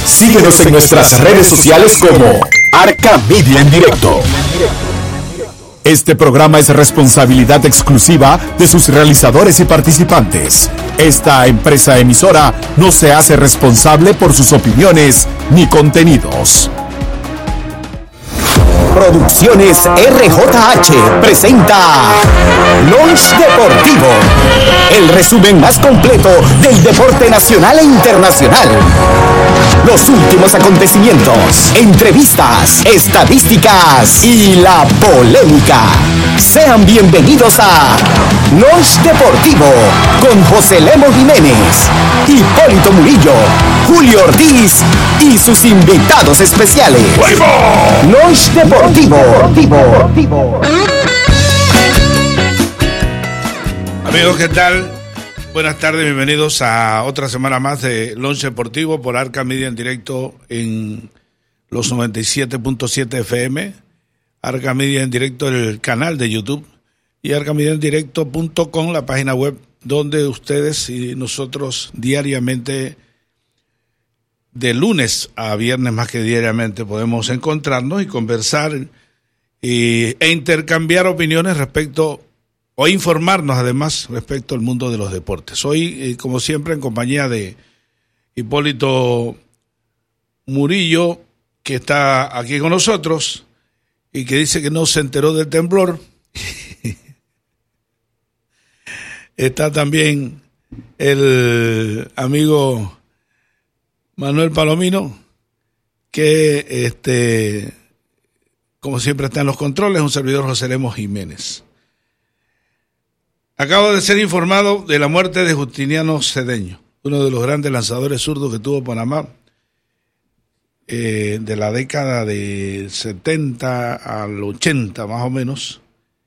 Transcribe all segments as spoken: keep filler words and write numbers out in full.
Síguenos en nuestras redes sociales como Arca Media en Directo. Este programa es responsabilidad exclusiva de sus realizadores y participantes. Esta empresa emisora no se hace responsable por sus opiniones ni contenidos. Producciones R J H presenta Launch Deportivo, el resumen más completo del deporte nacional e internacional. Los últimos acontecimientos, entrevistas, estadísticas y la polémica. Sean bienvenidos a Launch Deportivo con José Lemo Jiménez, Hipólito Murillo, Julio Ortiz y sus invitados especiales. Launch Deportivo. Deportivo. Amigos, ¿qué tal? Buenas tardes, bienvenidos a otra semana más de Launch Deportivo por Arca Media en Directo en los noventa y siete punto siete F M, Arca Media en Directo en el canal de YouTube y arca media en directo punto com, la página web donde ustedes y nosotros diariamente, de lunes a viernes más que diariamente, podemos encontrarnos y conversar y, e intercambiar opiniones respecto o informarnos además respecto al mundo de los deportes. Hoy, eh, como siempre, en compañía de Hipólito Murillo, que está aquí con nosotros y que dice que no se enteró del temblor. Está también el amigo Manuel Palomino, que este, como siempre está en los controles, un servidor José Lemo Jiménez. Acabo de ser informado de la muerte de Justiniano Cedeño, uno de los grandes lanzadores zurdos que tuvo Panamá, eh, de la década de setenta al ochenta más o menos.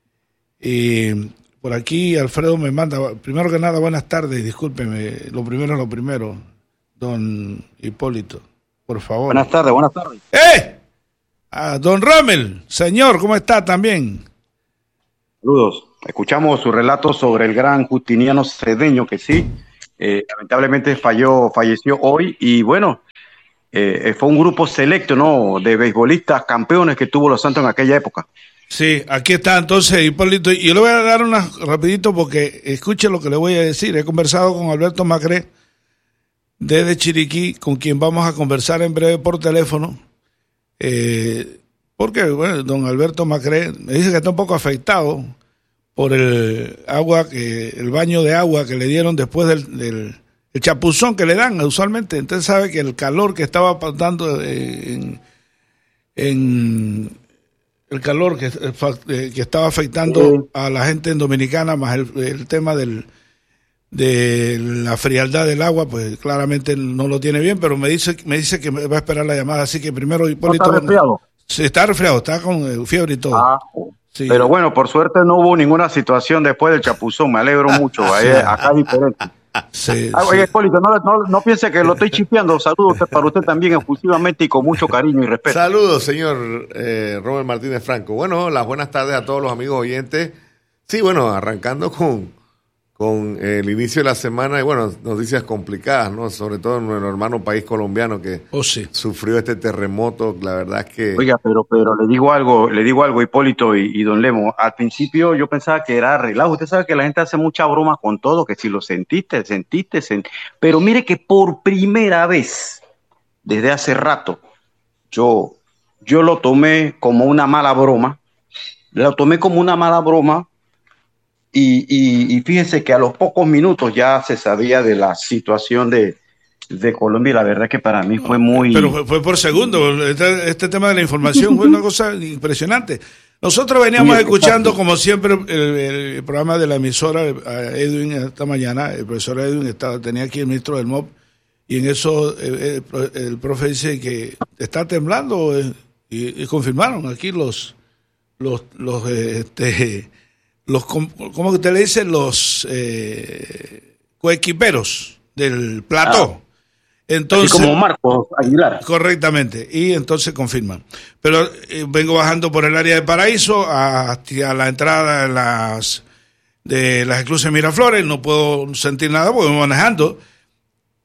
Y por aquí Alfredo me manda, primero que nada, buenas tardes, discúlpeme, lo primero es lo primero, don Hipólito, por favor. Buenas tardes, buenas tardes. ¡Eh! Ah, don Rommel, señor, ¿cómo está también? Saludos. Escuchamos su relato sobre el gran Justiniano Cedeño, que sí, eh, lamentablemente falló, falleció hoy, y bueno, eh, fue un grupo selecto, ¿no?, de beisbolistas campeones que tuvo Los Santos en aquella época. Sí, aquí está entonces Hipólito, y yo le voy a dar una rapidito porque escuche lo que le voy a decir. He conversado con Alberto Macré desde Chiriquí, con quien vamos a conversar en breve por teléfono, eh, porque bueno, don Alberto Macré me dice que está un poco afectado por el agua, que el baño de agua que le dieron después del, del el chapuzón que le dan usualmente. Entonces sabe que el calor que estaba dando en, en el calor que, que estaba afectando a la gente en Dominicana, más el, el tema del de la frialdad del agua, pues claramente no lo tiene bien, pero me dice me dice que va a esperar la llamada, así que primero Hipólito. ¿No está resfriado? Sí, está resfriado, está con fiebre y todo. Ah, sí. Pero bueno, por suerte no hubo ninguna situación después del chapuzón, me alegro mucho. Ahí, acá es diferente. Sí, ah, oye, sí. Hipólito, no, no, no piense que lo estoy chispeando. Saludos para usted también, efusivamente y con mucho cariño y respeto. Saludos, señor eh, Robert Martínez Franco. Bueno, las buenas tardes a todos los amigos oyentes. Sí, bueno, arrancando con, con el inicio de la semana y bueno, noticias complicadas, ¿no? Sobre todo en nuestro hermano país colombiano que oh, sí. sufrió este terremoto. La verdad es que... Oiga, pero pero le digo algo, le digo algo, Hipólito y, y don Lemo. Al principio yo pensaba que era relajo. Usted sabe que la gente hace mucha broma con todo, que si lo sentiste, sentiste, sentiste. Pero mire que por primera vez, desde hace rato, yo, yo lo tomé como una mala broma. Lo tomé como una mala broma. Y, y, y fíjense que a los pocos minutos ya se sabía de la situación de, de Colombia y la verdad que para mí fue muy... Pero fue, fue por segundo, este, este tema de la información fue una cosa impresionante. Nosotros veníamos escuchando, como siempre, el, el programa de la emisora, Edwin, esta mañana, el profesor Edwin estaba, tenía aquí el ministro del M O P, y en eso el, el profe dice que está temblando, y, y confirmaron aquí los, los, los, este... los, ¿cómo que usted le dice? Los eh, coequiperos del plató. Ah, entonces, así como Marcos Aguilar. Correctamente, y entonces confirman. Pero eh, vengo bajando por el área de Paraíso hacia la entrada de las, de las esclusas Miraflores, no puedo sentir nada porque voy manejando.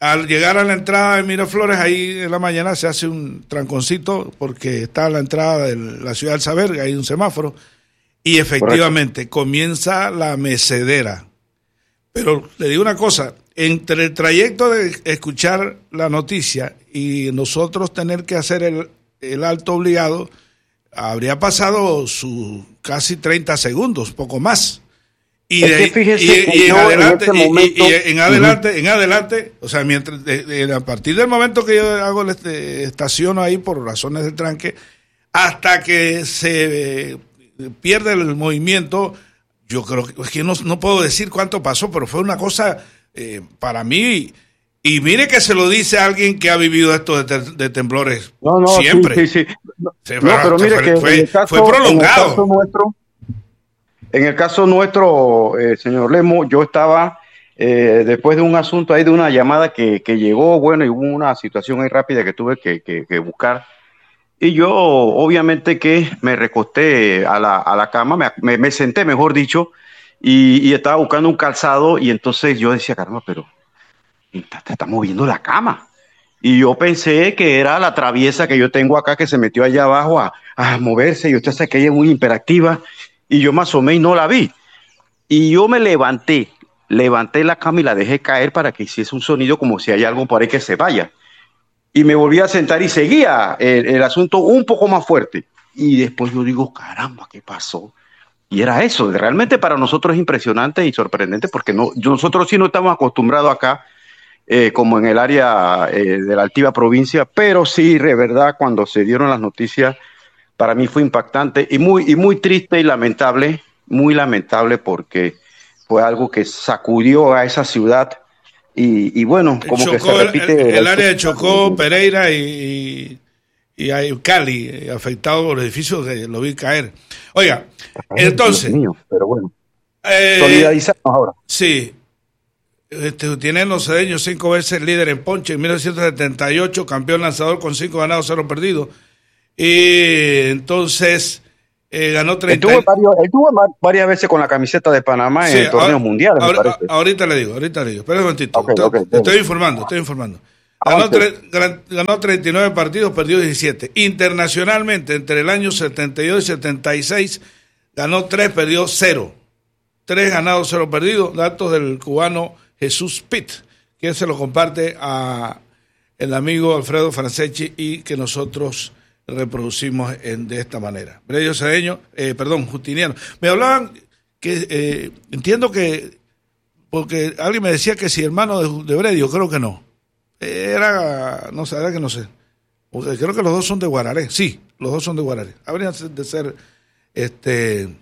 al llegar a la entrada de Miraflores, ahí en la mañana se hace un tranconcito porque está a la entrada de la ciudad del saber, hay un semáforo, y efectivamente Correcto. Comienza la mecedera. Pero le digo una cosa, entre el trayecto de escuchar la noticia y nosotros tener que hacer el, el alto obligado, habría pasado sus casi treinta segundos, poco más. Y, de, fíjese, y, y, en adelante, en, momento, y, y en adelante, uh-huh. en adelante, o sea, mientras de, de, a partir del momento que yo hago este, estaciono ahí por razones de tranque, hasta que se eh, pierde el movimiento, yo creo que, es que no, no puedo decir cuánto pasó, pero fue una cosa eh, para mí, y mire que se lo dice a alguien que ha vivido esto de, te, de temblores no, no, siempre. Sí, sí, sí. No, sí, no, pero mire fue, que fue, caso, fue prolongado. En el caso nuestro, En el caso nuestro, eh, señor Lemo, yo estaba eh, después de un asunto ahí, de una llamada que, que llegó, bueno, y hubo una situación ahí rápida que tuve que, que, que buscar. Y yo, obviamente, que me recosté a la, a la cama, me, me, me senté, mejor dicho, y, y estaba buscando un calzado, y entonces yo decía, caramba, pero te está moviendo la cama. Y yo pensé que era la traviesa que yo tengo acá, que se metió allá abajo a, a moverse, y usted sabe que ella es muy hiperactiva. Y yo me asomé y no la vi. Y yo me levanté, levanté la cama y la dejé caer para que hiciese un sonido como si hay algo por ahí que se vaya. Y me volví a sentar y seguía el, el asunto un poco más fuerte. Y después yo digo, caramba, ¿qué pasó? Y era eso. Realmente para nosotros es impresionante y sorprendente porque no, nosotros sí no estamos acostumbrados acá, eh, como en el área eh, de la altiva provincia, pero sí, de verdad, cuando se dieron las noticias, para mí fue impactante y muy, y muy triste y lamentable, muy lamentable porque fue algo que sacudió a esa ciudad y, y bueno, como Chocó, que se repite. El, el, el área de Chocó, Pereira y, y, y hay Cali, afectado por los edificios que lo vi caer. Oiga, Ay, entonces... Dios mío, pero bueno, eh, solidarizarnos ahora. Sí, este, tiene los cedeños cinco veces líder en ponche, en mil novecientos setenta y ocho, campeón lanzador con cinco ganados, cero perdidos. Y entonces eh, ganó treinta. Él tuvo, varios, él tuvo varias veces con la camiseta de Panamá sí, en torneos mundiales. Ahora, me parece. Ahorita le digo, ahorita le digo. Espera un momentito. Okay, estoy, okay, estoy informando, estoy informando. Ganó, tre, ganó treinta y nueve partidos, perdió diecisiete. Internacionalmente, entre el año setenta y dos y setenta y seis, ganó tres, perdió cero. tres ganados, cero perdidos. Datos del cubano Jesús Pitt, que se lo comparte a el amigo Alfredo Franceschi y que nosotros reproducimos en, de esta manera. Bredio Cedeño, eh, perdón, Justiniano. Me hablaban que, eh, entiendo que, porque alguien me decía que si hermano de, de Bredio, creo que no. Era, no sé, era que no sé. Porque creo que los dos son de Guararé. Sí, los dos son de Guararé. Habrían de ser este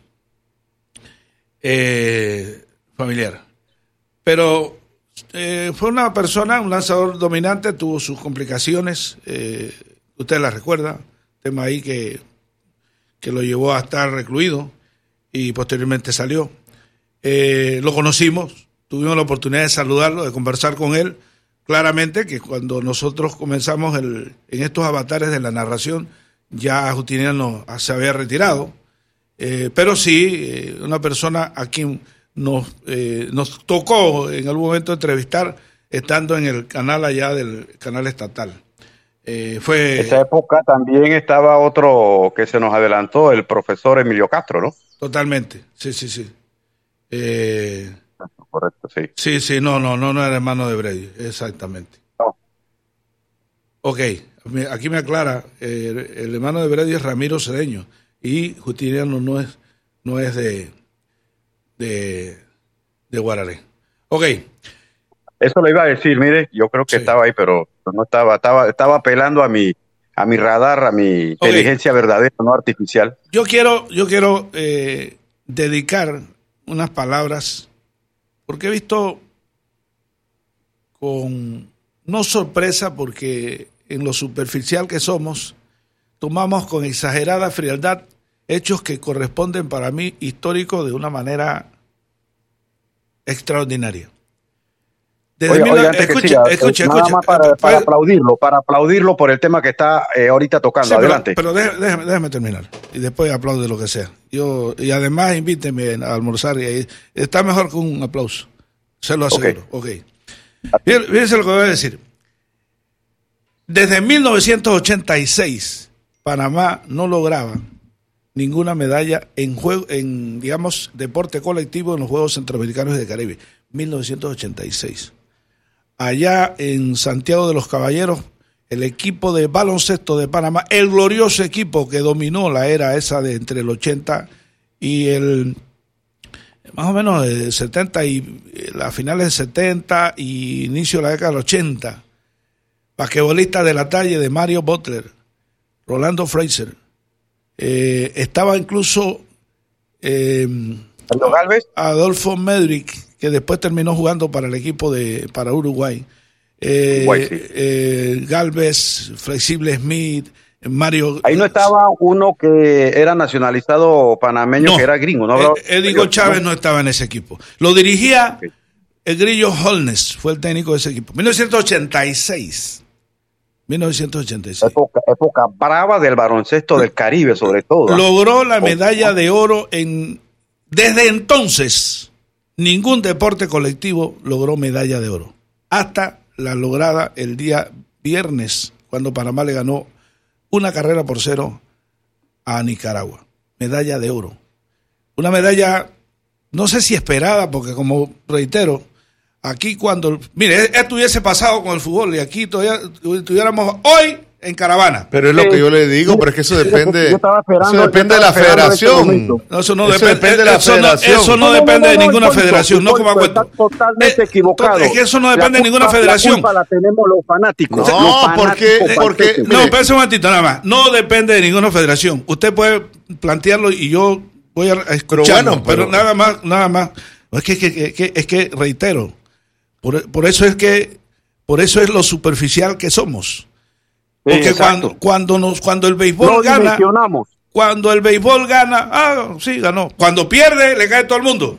eh, familiar. Pero eh, fue una persona, un lanzador dominante, tuvo sus complicaciones, eh, usted la recuerda, tema ahí que, que lo llevó a estar recluido y posteriormente salió. Eh, lo conocimos, tuvimos la oportunidad de saludarlo, de conversar con él. Claramente que cuando nosotros comenzamos el, en estos avatares de la narración, ya Justiniano se había retirado, eh, pero sí, eh, una persona a quien nos, eh, nos tocó en algún momento entrevistar, estando en el canal allá del canal estatal. Eh, fue esa época también estaba otro que se nos adelantó, el profesor Emilio Castro, ¿no? Totalmente, sí, sí, sí. Eh, Correcto, sí. Sí, sí, no, no, no, no era hermano de Brady, exactamente. No. Ok, aquí me aclara, eh, el hermano de Brady es Ramiro Cedeño y Justiniano no es, no es de, de, de Guararé. Ok. Eso lo iba a decir, mire, yo creo que sí. Estaba ahí, pero no estaba, estaba, estaba apelando a mi, a mi radar, a mi okay. Inteligencia verdadera, no artificial. Yo quiero, yo quiero eh, dedicar unas palabras, porque he visto con, no sorpresa, porque en lo superficial que somos, tomamos con exagerada frialdad hechos que corresponden para mí históricos de una manera extraordinaria. Desde oiga, mil... oiga, antes escuche, que siga, escuche, nada escuche. Más para, para aplaudirlo, para aplaudirlo por el tema que está eh, ahorita tocando. Sí, adelante. Pero, pero déjeme, déjeme, déjeme terminar y después aplaude lo que sea. Yo y además invíteme a almorzar y ahí está mejor que un aplauso. Se lo aseguro. Okay. Okay. Fíjense lo que voy a decir. Desde mil novecientos ochenta y seis, Panamá no lograba ninguna medalla en juego, en digamos deporte colectivo en los Juegos Centroamericanos y del Caribe. mil novecientos ochenta y seis. Allá en Santiago de los Caballeros, el equipo de baloncesto de Panamá, el glorioso equipo que dominó la era esa de entre el ochenta y el más o menos de setenta y las finales de setenta y inicio de la década del ochenta. Basquetbolistas de la talla de Mario Butler, Rolando Frazier, eh, estaba incluso eh, Adolfo Medrick, que después terminó jugando para el equipo de para Uruguay, eh, Uruguay sí. eh, Galvez, Flexible Smith, Mario. Ahí no estaba uno que era nacionalizado panameño, no, que era gringo, ¿no? Edigo Chávez no estaba en ese equipo. Lo dirigía okay. el Grillo Holness, fue el técnico de ese equipo. mil novecientos ochenta y seis. mil novecientos ochenta y seis. Época, época brava del baloncesto del Caribe, sobre todo. Logró la medalla de oro en. Desde entonces, ningún deporte colectivo logró medalla de oro. Hasta la lograda el día viernes, cuando Panamá le ganó una carrera por cero a Nicaragua. Medalla de oro. Una medalla, no sé si esperada, porque como reitero, aquí cuando, mire, esto hubiese pasado con el fútbol y aquí todavía estuviéramos hoy en caravana. Pero es lo que yo le digo, pero es que eso depende, eso depende de la federación. No, eso no eso depende, depende de la eso federación. No, eso no, no depende no, no, no, de ninguna no, federación, no como está totalmente eh, equivocado. Es que eso no depende de ninguna federación. La culpa la tenemos los fanáticos. No, los fanáticos porque, porque mire, no, espérese un momentito nada más. No depende de ninguna federación. Usted puede plantearlo y yo voy a escucharlo, pero, bueno, pero, pero nada más, nada más. Es que, que, que, que es que reitero. Por, por eso es que, por eso es lo superficial que somos. Porque sí, cuando, cuando nos, cuando el béisbol no gana, cuando el béisbol gana, ah, sí, ganó. Cuando pierde, le cae todo el mundo.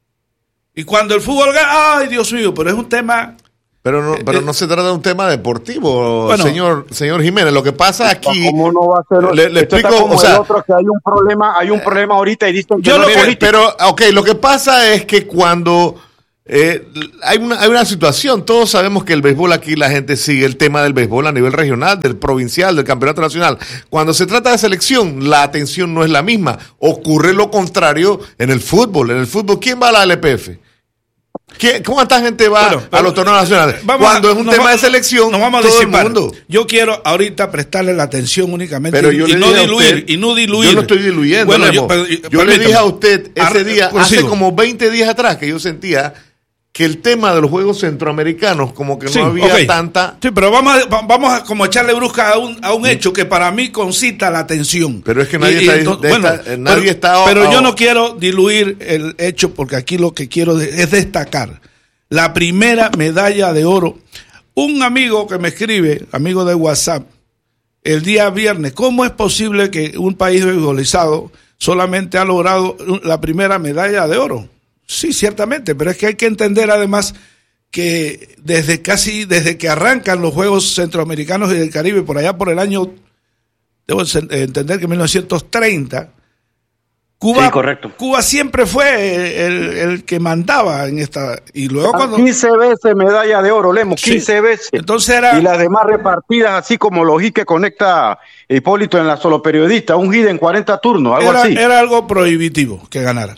Y cuando el fútbol gana, ay, Dios mío, pero es un tema. Pero no, pero eh, no se trata de un tema deportivo, bueno, señor, señor Jiménez. Lo que pasa aquí. ¿Cómo no va a ser? Le, le explico, como o sea, el otro, que hay un problema, hay un problema ahorita y dicen que yo no lo es que, político. Pero, ok, lo que pasa es que cuando Eh, hay una hay una situación, todos sabemos que el béisbol aquí la gente sigue el tema del béisbol a nivel regional, del provincial, del campeonato nacional. Cuando se trata de selección, la atención no es la misma. Ocurre lo contrario en el fútbol. En el fútbol, ¿quién va a la L P F? ¿Quién, ¿Cuánta gente va bueno, a los torneos nacionales? Cuando a, es un tema vamos, de selección, nos vamos a todo el mundo. Yo quiero ahorita prestarle la atención únicamente pero yo y, le no dije diluir, usted, y no diluir. Yo no estoy diluyendo. Bueno, yo, pero, yo le dije a usted ese día, hace como veinte días atrás, que yo sentía que el tema de los Juegos Centroamericanos como que no sí, había okay. tanta. Sí, pero vamos a, vamos a como echarle brusca a un a un hecho que para mí concita la atención. Pero es que nadie y, está, y entonces, de bueno, esta, nadie pero, está pero yo no quiero diluir el hecho porque aquí lo que quiero es destacar la primera medalla de oro. Un amigo que me escribe, amigo de WhatsApp, el día viernes, ¿cómo es posible que un país beisbolizado solamente ha logrado la primera medalla de oro? Sí, ciertamente, pero es que hay que entender además que desde casi, desde que arrancan los Juegos Centroamericanos y del Caribe, por allá por el año, debo entender que mil novecientos treinta, Cuba, sí, correcto. Cuba siempre fue el, el que mandaba en esta, y luego cuando... quince veces medalla de oro, Lemos, quince sí. veces. Entonces era... Y las demás repartidas, así como los hits que conecta Hipólito en la Solo Periodista, un hit en cuarenta turnos, algo era, así. Era algo prohibitivo que ganaran.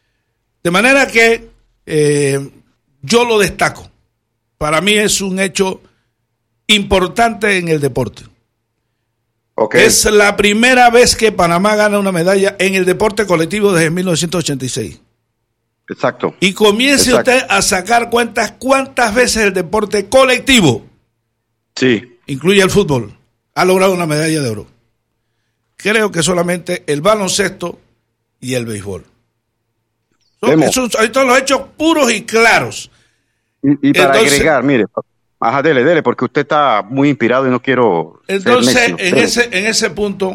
De manera que eh, yo lo destaco. Para mí es un hecho importante en el deporte. Okay. Es la primera vez que Panamá gana una medalla en el deporte colectivo desde mil novecientos ochenta y seis. Exacto. Y comience Exacto. usted a sacar cuentas cuántas veces el deporte colectivo, sí, incluye el fútbol, ha logrado una medalla de oro. Creo que solamente el baloncesto y el béisbol. Son, esos, ahí están los hechos puros y claros. Y, y para entonces, agregar, mire, ajá, dele, dele, porque usted está muy inspirado y no quiero entonces, ser necio. en ese, en ese punto,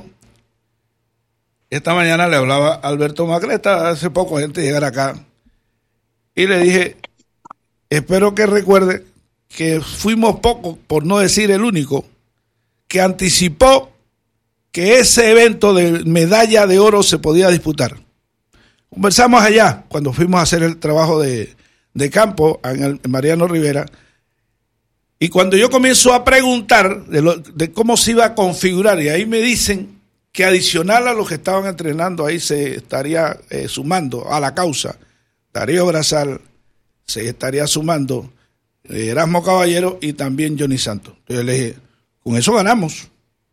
esta mañana le hablaba a Alberto Macleta, hace poco antes de llegar acá, y le dije, espero que recuerde que fuimos pocos, por no decir el único, que anticipó que ese evento de medalla de oro se podía disputar. Conversamos allá, cuando fuimos a hacer el trabajo de, de campo en, el, en Mariano Rivera, Y cuando yo comienzo a preguntar de, lo, de cómo se iba a configurar, y ahí me dicen que adicional a los que estaban entrenando, ahí se estaría eh, sumando a la causa Darío Brazal, se estaría sumando eh, Erasmo Caballero y también Johnny Santos. Entonces le dije, con eso ganamos.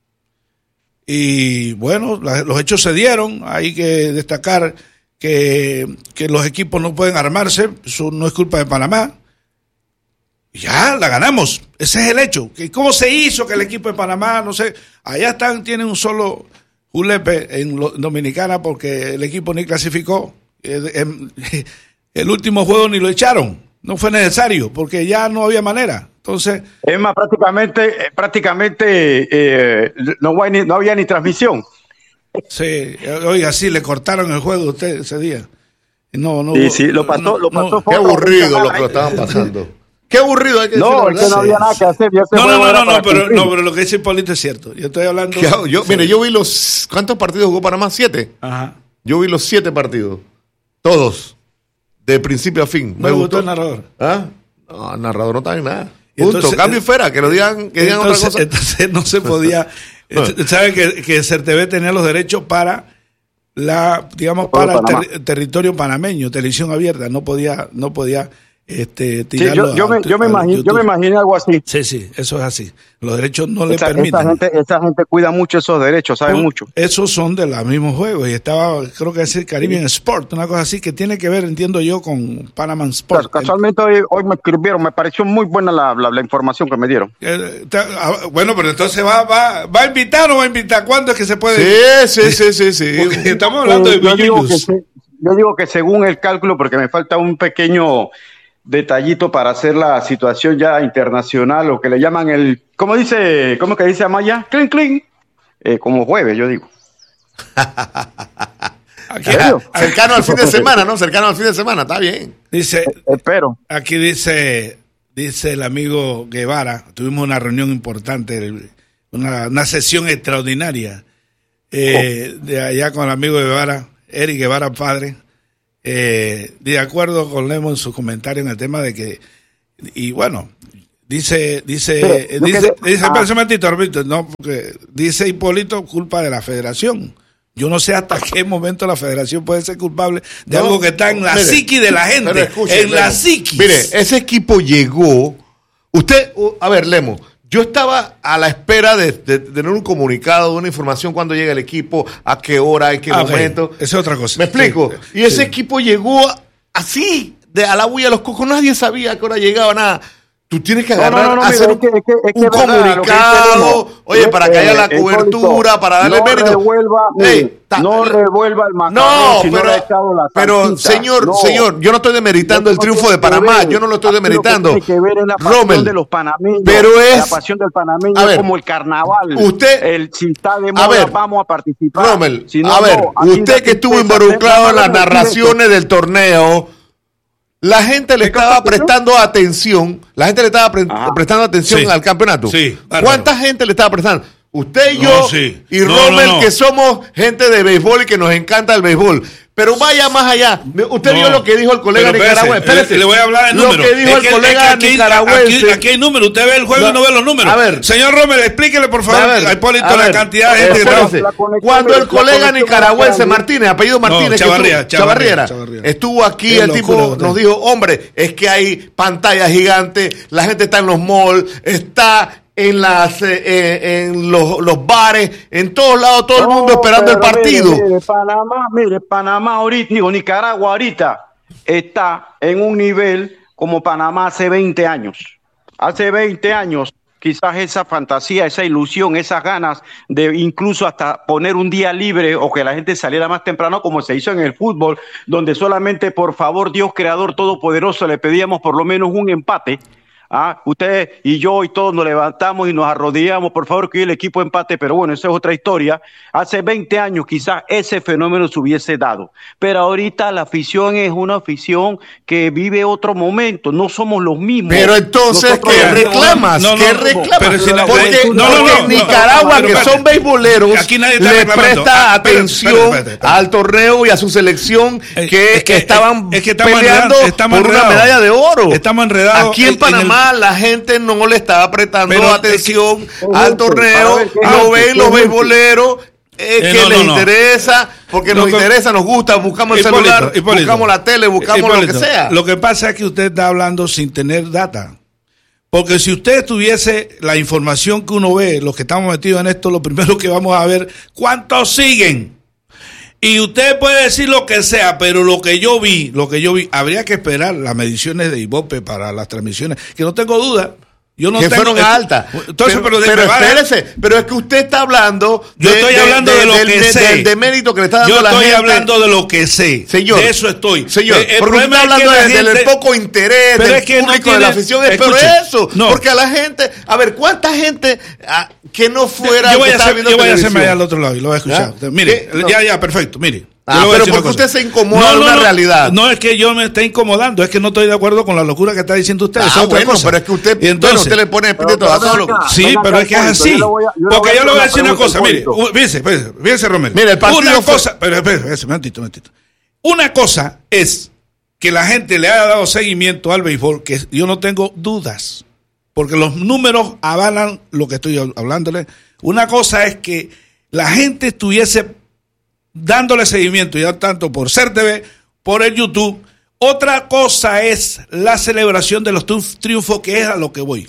Y bueno, la, los hechos se dieron, hay que destacar que, que los equipos no pueden armarse, eso no es culpa de Panamá. Ya, la ganamos, ese es el hecho. ¿Cómo se hizo que el equipo de Panamá, no sé, allá están, tienen un solo julepe en lo, Dominicana porque el equipo ni clasificó, el, el último juego ni lo echaron, no fue necesario porque ya no había manera. Entonces, es más, prácticamente, prácticamente eh, no, hay ni, no había ni transmisión. Sí, oiga, sí, le cortaron el juego a usted ese día. No, no. Sí, sí, lo pasó, no, lo pasó. No, qué aburrido lo que lo estaban pasando. Qué aburrido, hay que no, decir. Es que no había nada que hacer. Ya se no, no, no, no, no, pero, cumplir. no, pero lo que dice Hipólito es cierto. Yo estoy hablando. Yo, mire, yo vi los. ¿Cuántos partidos jugó Panamá? ¿Siete? Ajá. Yo vi los siete partidos. Todos. De principio a fin. Me, me gustó el narrador. ¿Ah? No, el narrador no está en nada. Punto. Entonces, cambio y fuera, que lo digan, que digan entonces, otra cosa. Entonces no se podía. ¿Sabe que, que CERTV tenía los derechos para la, digamos, para el ter, territorio panameño, televisión abierta? No podía, no podía. Este, sí, yo, yo, a, me, yo, me imagino, yo me imaginé algo así. Sí, sí, eso es así. Los derechos no esa, le permiten. Esa gente, esa gente cuida mucho esos derechos, sabe pues, mucho. Esos son de los mismos juegos. Y estaba, creo que es el Caribbean Sport, una cosa así que tiene que ver, entiendo yo, con Panama Sport. Claro, casualmente hoy, hoy me escribieron, me pareció muy buena la, la, la información que me dieron. Eh, te, bueno, pero entonces va, va, va a invitar o no va a invitar. ¿Cuándo es que se puede? Sí, sí, sí, sí, sí. Porque estamos hablando eh, de yo digo, que, yo digo que según el cálculo, porque me falta un pequeño detallito para hacer la situación ya internacional, lo que le llaman el, ¿cómo dice, cómo que dice Amaya? Clean, clean, eh, como jueves, yo digo. Aquí, cercano al fin de semana, ¿no? Cercano al fin de semana, está bien. Dice, espero. Aquí dice, dice el amigo Guevara, tuvimos una reunión importante, una, una sesión extraordinaria eh, oh. de allá con el amigo Guevara, Eric Guevara padre. Eh, de acuerdo con Lemo en su comentario en el tema de que, y bueno, dice, dice, Pero, dice, que, dice, ah. momentito, no, porque dice Hipólito, culpa de la federación. Yo no sé hasta qué momento la federación puede ser culpable de no, algo que está en la mire, psiqui de la gente, escuche, en Lemo, la psiquis. Mire, ese equipo llegó, usted, a ver, Lemo, yo estaba a la espera de, de, de tener un comunicado, de una información cuando llega el equipo, a qué hora, en qué ah, momento. Okay. Esa es otra cosa. ¿Me explico? Sí, y ese sí. equipo llegó así, de a la bulla de los cocos. Nadie sabía a qué hora llegaba, nada. Tú tienes que agarrar, no, no, no, hacer mira, un, es que, es que un comunicado, que oye, para que haya la eh, cobertura, para darle no mérito. Revuelva, hey, ta, no revuelva el macarrón, no, si pero, no la pero señor, no. señor, yo no estoy demeritando no, el triunfo de Panamá, ver, yo no lo estoy demeritando. Tiene que ver en la pasión Rommel, de los panameños, pero es, la pasión del panameño a ver, como el carnaval. Usted, el si está de moda, a ver, vamos a participar. Rommel, si no, a ver, no, usted que estuvo involucrado en las narraciones del torneo. La gente le estaba prestando atención, la gente le estaba pre Ajá. prestando atención sí. al campeonato. Sí, ¿Cuánta gente le estaba prestando? Usted y yo no, sí. y no, Rommel, no, no. que somos gente de béisbol y que nos encanta el béisbol. Pero vaya más allá. Usted no. vio lo que dijo el colega nicaragüense. Espérate, le voy a hablar de números. Lo que dijo es el que, colega es que aquí, nicaragüense. Aquí, aquí hay números. Usted ve el juego no. y no ve los números. A ver. Señor Rommel, explíquele por favor a, ver, a Hipólito a la ver, cantidad de gente que la Cuando el colega nicaragüense Martínez, apellido Martínez, no, Chavarría, estuvo, Chavarriera, Chavarriera, estuvo aquí, el tipo nos dijo, hombre, es que hay pantalla gigante, la gente está en los malls, está en las eh, en los, los bares, en todos lados, todo no, el mundo esperando el partido. Mire, mire, Panamá, mire, Panamá ahorita, digo, Nicaragua ahorita está en un nivel como Panamá hace veinte años. Hace veinte años, quizás esa fantasía, esa ilusión, esas ganas de incluso hasta poner un día libre o que la gente saliera más temprano, como se hizo en el fútbol, donde solamente, por favor, Dios Creador Todopoderoso, le pedíamos por lo menos un empate. Ah, usted y yo y todos nos levantamos y nos arrodillamos, por favor, que el equipo empate, pero bueno, esa es otra historia. Hace veinte años quizás ese fenómeno se hubiese dado, pero ahorita la afición es una afición que vive otro momento, no somos los mismos. Pero entonces, ¿qué reclamas? No, no, ¿Qué no, reclamas? pero si la, porque no, no, porque no, en Nicaragua, no, no, que son beisboleros, aquí nadie le presta ah, atención espérate, espérate, espérate. al torneo y a su selección que, es que estaban es que peleando estamos por enredados. una medalla de oro. Estamos enredados aquí en Panamá. Panamá la gente no le está prestando pero, atención es que, al torneo, lo ven los beisboleros. Es eh, que no, les no, interesa, porque no, nos interesa, nos gusta, buscamos el Hipólito, celular, Hipólito, buscamos la tele, buscamos Hipólito, lo que sea. Lo que pasa es que usted está hablando sin tener data. Porque si usted tuviese la información que uno ve, los que estamos metidos en esto, lo primero que vamos a ver, ¿cuántos siguen? Y usted puede decir lo que sea, pero lo que yo vi, lo que yo vi, habría que esperar las mediciones de Ibope para las transmisiones, que no tengo duda. Yo no que tengo, fueron altas. Entonces, pero, pero, pero espérese, pero es que usted está hablando de, yo estoy hablando de, de, de lo de, que de, sé. Del demérito que le está dando yo la gente. Yo estoy hablando de lo que sé. Señor. De eso estoy. Señor, el, el porque usted está hablando de, gente, del poco interés del es que público, no tiene, de la afición. Es por eso. No. Porque a la gente, a ver, ¿cuánta gente ah, que no fuera yo voy que a estaba hacer, viendo yo voy televisión? a hacerme allá al otro lado y lo voy a escuchar. ¿Ya? Mire, no. ya, ya, perfecto, mire. Ah, pero porque usted se incomoda de no, una no, realidad. No es que yo me esté incomodando, es que no estoy de acuerdo con la locura que está diciendo usted. Ah, es otra bueno, cosa. pero es que usted, entonces, bueno, usted le pone epíteto a todo lo Sí, venga, pero es que es así. Yo voy a, yo porque yo le voy a decir una cosa, mire, fíjese, fíjese, Romero. Mire, el partido una fue... cosa, pero espérese, un momentito, un momentito. Una cosa es que la gente le haya dado seguimiento al béisbol, que yo no tengo dudas, porque los números avalan lo que estoy hablándole. Una cosa es que la gente estuviese dándole seguimiento, ya tanto por C E R T V, por el YouTube. Otra cosa es la celebración de los triunfos, que es a lo que voy.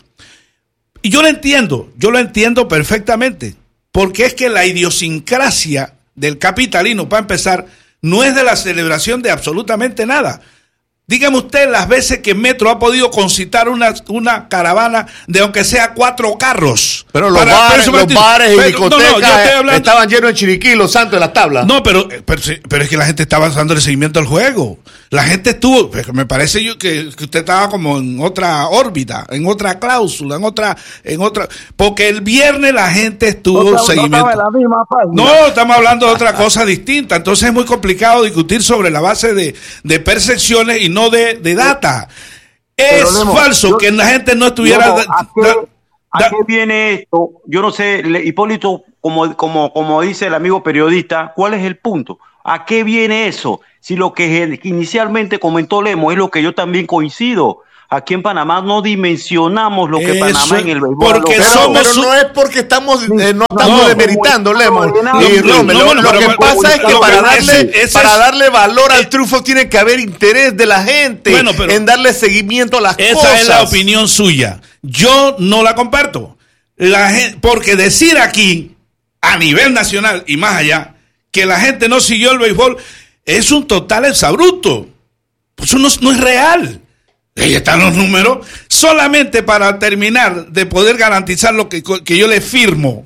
Y yo lo entiendo, yo lo entiendo perfectamente, porque es que la idiosincrasia del capitalino, para empezar, no es de la celebración de absolutamente nada. Dígame usted las veces que Metro ha podido concitar una, una caravana de aunque sea cuatro carros. Pero los para, bares, pero, los bares y pero, discotecas no, no, hablando, estaban llenos de Chiriquí, los Santos, de las tablas. No, pero, pero, pero es que la gente estaba dando el seguimiento al juego. La gente estuvo, me parece yo que, que usted estaba como en otra órbita, en otra cláusula, en otra, en otra, porque el viernes la gente estuvo no, seguimiento. No, la misma no, estamos hablando de otra cosa distinta. Entonces es muy complicado discutir sobre la base de, de percepciones y no de, de data. Es pero, Lemo, falso yo, que la gente no estuviera. Lemo, ¿a, qué, da, ¿A da, qué viene esto? Yo no sé, Hipólito, como, como, como dice el amigo periodista, ¿cuál es el punto? ¿A qué viene eso? Si lo que inicialmente comentó Lemo es lo que yo también coincido. Aquí en Panamá no dimensionamos lo que eso, Panamá en el béisbol. Porque pero, somos pero no es porque estamos eh, no estamos no, demeritando, Lemo. Y no, no, lo, lo que pero, pasa es que para darle ese, ese para darle valor al triunfo tiene que haber interés de la gente bueno, pero en darle seguimiento a las esa cosas. Esa es la opinión suya. Yo no la comparto. La gente, porque decir aquí a nivel nacional y más allá que la gente no siguió el béisbol es un total exabrupto. Eso no, no es real. Ahí están los números. Solamente para terminar de poder garantizar lo que, que yo le firmo,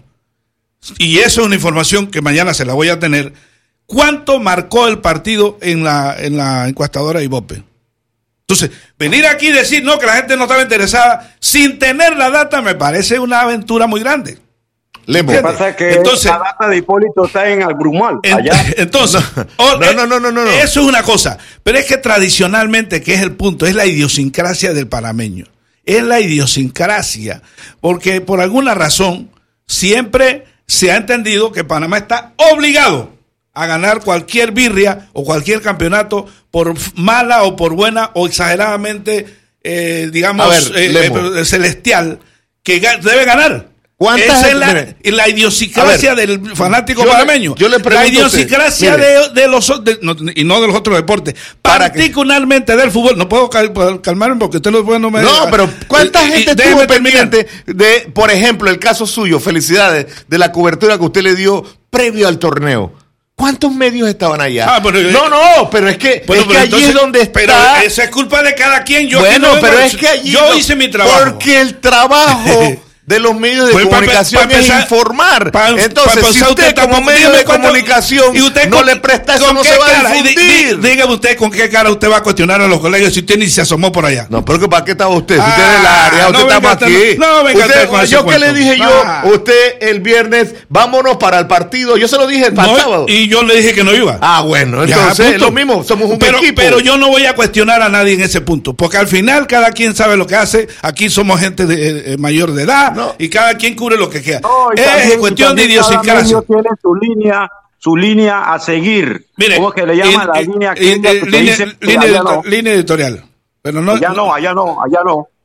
y eso es una información que mañana se la voy a tener, ¿cuánto marcó el partido en la, en la encuestadora Ibope? Entonces, venir aquí y decir no, que la gente no estaba interesada sin tener la data me parece una aventura muy grande. Lo que pasa es que entonces, la data de Hipólito está en Albrumal, allá. Entonces, no, no, no, no, no, no. Eso es una cosa. Pero es que tradicionalmente, que es el punto, es la idiosincrasia del panameño. Es la idiosincrasia. Porque por alguna razón, siempre se ha entendido que Panamá está obligado a ganar cualquier birria o cualquier campeonato, por mala o por buena o exageradamente, eh, digamos, ver, eh, eh, celestial, que ga- debe ganar. Esa es la, la idiosincrasia ver, del fanático yo panameño. Le, yo le la idiosincrasia usted, de, de los de, no, y no de los otros deportes, particularmente que... del fútbol. No puedo cal, calmarme porque usted lo no me. No, pero ¿cuánta y, gente y, estuvo pendiente de, por ejemplo, el caso suyo? Felicidades de la cobertura que usted le dio previo al torneo. ¿Cuántos medios estaban allá? Ah, pero, no, no, pero es que, bueno, es que allí entonces, es donde está. Pero esa es culpa de cada quien. Yo bueno, no pero es que allí yo no, hice mi trabajo. Porque el trabajo de los medios de pues comunicación pa, pa, pa, es informar. Pa, Entonces, pa, si usted, usted como medio de comunicación y usted no con, le presta eso, no se va cara? a difundir. Dígame usted con qué cara usted va a cuestionar a los colegios si usted ni se asomó por allá. No, pero ¿para qué estaba usted? Si ah, usted es el área, usted no estamos aquí. No, venga usted, con yo que le dije yo, ah. usted el viernes, vámonos para el partido. Yo se lo dije el no, sábado. Y yo le dije que no iba. Ah, bueno, entonces es lo mismo, somos un pero, equipo. Pero yo no voy a cuestionar a nadie en ese punto, porque al final cada quien sabe lo que hace. Aquí somos gente de, eh, mayor de edad no. y cada quien cubre lo que quiera. No, es también, cuestión de idiosincrasia. Tiene su línea, su línea a seguir. Mire, ¿cómo es que le llama y, la y, línea? Y, y, línea, dice, línea, editor, no. línea editorial. Pero no, allá no, allá no, allá no.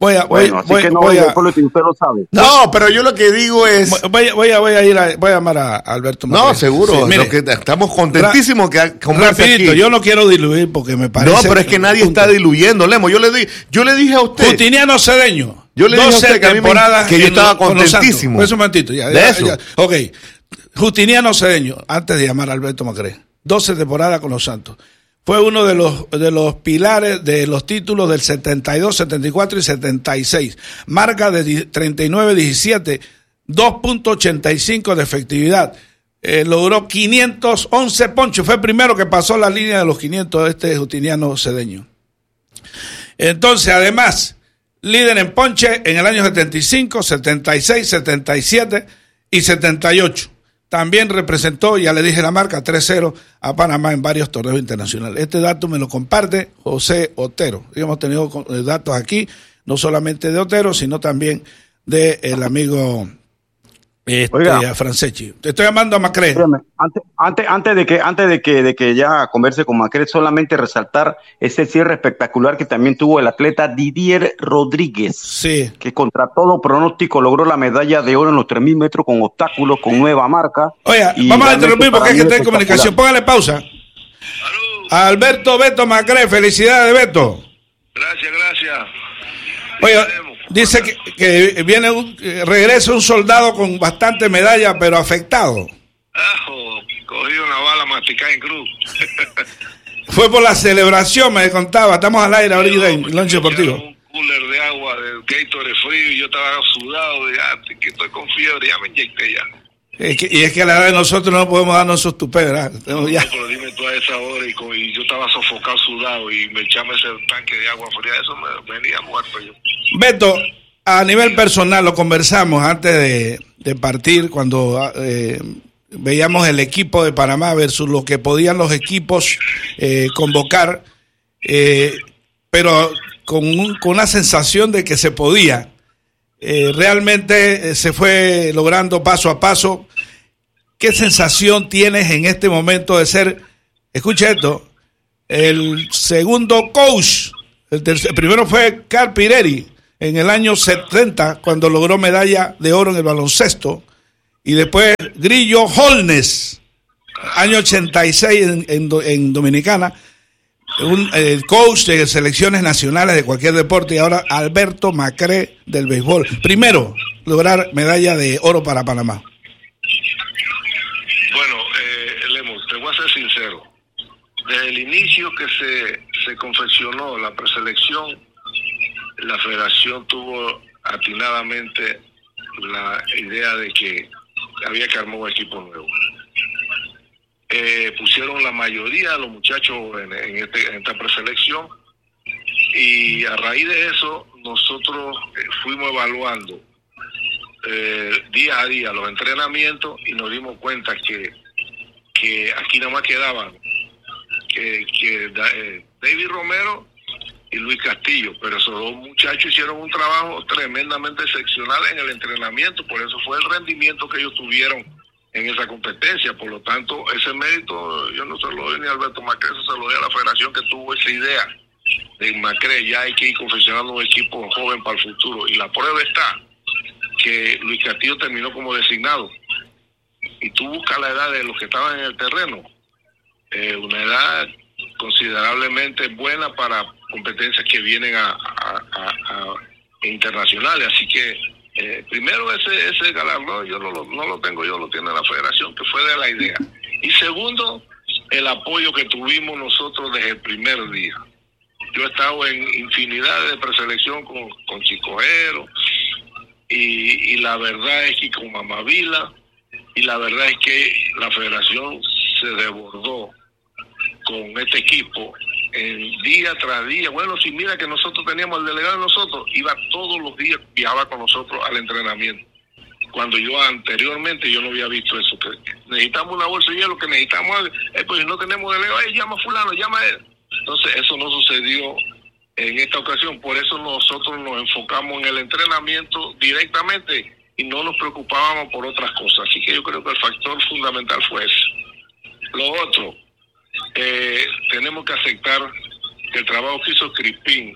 Voy a, bueno, voy, así voy, que no, voy a, usted lo sabe. No, pero yo lo que digo es... Voy, voy, a, voy a ir a, voy a llamar a Alberto Macré. No, seguro. Sí, mire, lo que estamos contentísimos que converse rapidito, aquí. Yo no quiero diluir porque me parece... No, pero es que nadie punto. está diluyendo, Lemo. Yo le, di, yo le dije a usted... Justiniano Cedeño. Yo le dije a usted que, a mí me, que yo estaba contentísimo. Pues un momentito. Ya, de ya, eso. Ya. Ok. Justiniano Cedeño, antes de llamar a Alberto Macré. doce temporadas con los Santos. Fue uno de los de los pilares de los títulos del setenta y dos, setenta y cuatro y setenta y seis. Marca de treinta y nueve diecisiete, dos punto ochenta y cinco de efectividad. Eh, logró quinientos once ponches. Fue el primero que pasó la línea de los quinientos este Justiniano Cedeño. Entonces, además, líder en ponche en el año setenta y cinco, setenta y seis, setenta y siete y setenta y ocho. También representó, ya le dije la marca, tres cero a Panamá en varios torneos internacionales. Este dato me lo comparte José Otero. Y hemos tenido datos aquí, no solamente de Otero, sino también del amigo este, Franceschi. Te estoy llamando a Macré. Antes, antes, antes de que, antes de que, de que ya converse con Macré, solamente resaltar ese cierre espectacular que también tuvo el atleta Didier Rodríguez, sí. que contra todo pronóstico logró la medalla de oro en los tres mil metros con obstáculos, con nueva marca. Oye, vamos a interrumpir porque es que está en comunicación. Póngale pausa. Salud. Alberto Beto Macré, felicidades, Beto. Gracias, gracias. Oye, dice que, que viene un, regresa un soldado con bastante medalla, pero afectado. Ajo, cogí una bala masticada en cruz. Fue por la celebración, me contaba. Estamos al aire ahorita en Lonche Deportivo. Un cooler de agua, del Gatorade frío, y yo estaba sudado, de ah, que estoy con fiebre, ya me inyecté ya. Es que, y es que a la edad de nosotros no podemos darnos esos tupés, ¿verdad? No, ya. Pero dime tú a esa hora, y, con, y yo estaba sofocado, sudado, y me echaba ese tanque de agua fría, eso me venía muerto yo. Beto, a nivel personal, lo conversamos antes de, de partir, cuando eh, veíamos el equipo de Panamá versus lo que podían los equipos eh, convocar, eh, pero con, un, con una sensación de que se podía. Eh, realmente eh, se fue logrando paso a paso. ¿Qué sensación tienes en este momento de ser, escucha esto, el segundo coach? El, tercer, el primero fue Carl Pirelli en el año setenta, cuando logró medalla de oro en el baloncesto, y después Grillo Holnes, año ochenta y seis en, en, en Dominicana, un el coach de selecciones nacionales de cualquier deporte, y ahora Alberto Macré del béisbol. Primero, lograr medalla de oro para Panamá. Bueno, eh, Lemos, te voy a ser sincero. Desde el inicio que se, se confeccionó la preselección, la federación tuvo atinadamente la idea de que había que armar un equipo nuevo. Eh, pusieron la mayoría de los muchachos en, en, este, en esta preselección, y a raíz de eso nosotros eh, fuimos evaluando eh, día a día los entrenamientos, y nos dimos cuenta que, que aquí nada más quedaban que, que eh, David Romero y Luis Castillo, pero esos dos muchachos hicieron un trabajo tremendamente excepcional en el entrenamiento, por eso fue el rendimiento que ellos tuvieron en esa competencia. Por lo tanto, ese mérito yo no se lo doy ni a Alberto Macré, se lo doy a la federación que tuvo esa idea de Macré. Ya hay que ir confeccionando un equipo joven para el futuro, y la prueba está que Luis Castillo terminó como designado, y tú buscas la edad de los que estaban en el terreno, eh, una edad considerablemente buena para competencias que vienen a, a, a, a internacionales. Así que eh, primero ese ese galardón yo no lo, no lo tengo yo, lo tiene la federación, que fue de la idea. Y segundo, el apoyo que tuvimos nosotros desde el primer día. Yo he estado en infinidad de preselección con, con Chicojero, y, y la verdad es que con Mamavila, y la verdad es que la federación se desbordó con este equipo en día tras día. Bueno, si mira que nosotros teníamos el delegado de nosotros, iba todos los días, viajaba con nosotros al entrenamiento, cuando yo anteriormente yo no había visto eso, que necesitamos una bolsa de hielo, que necesitamos, eh, pues si no tenemos delegado, eh, llama a fulano, llama a él. Entonces eso no sucedió en esta ocasión, por eso nosotros nos enfocamos en el entrenamiento directamente y no nos preocupábamos por otras cosas. Así que yo creo que el factor fundamental fue ese. Lo otro, Eh, tenemos que aceptar que el trabajo que hizo Crispín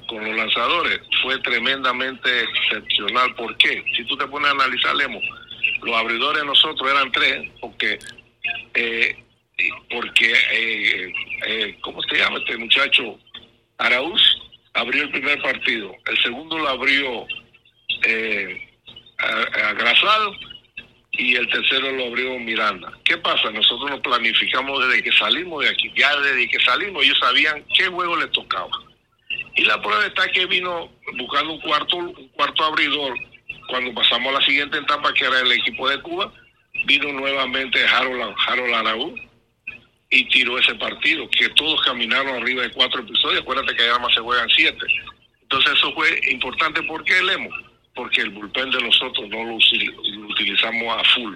con los lanzadores fue tremendamente excepcional. ¿Por qué? Si tú te pones a analizar, Lemo, los abridores de nosotros eran tres, porque, eh, porque eh, eh, ¿cómo se llama este muchacho? Araúz abrió el primer partido, el segundo lo abrió eh, a, a Grasal y el tercero lo abrió Miranda. ¿Qué pasa? Nosotros nos planificamos desde que salimos de aquí, ya desde que salimos ellos sabían qué juego les tocaba. Y la prueba está que vino buscando un cuarto, un cuarto abridor. Cuando pasamos a la siguiente etapa, que era el equipo de Cuba, vino nuevamente Harold, Harold Araúz y tiró ese partido, que todos caminaron arriba de cuatro episodios. Acuérdate que además se juegan siete. Entonces eso fue importante. ¿Por qué, Lemo? Porque el bullpen de nosotros no lo, lo utilizamos a full.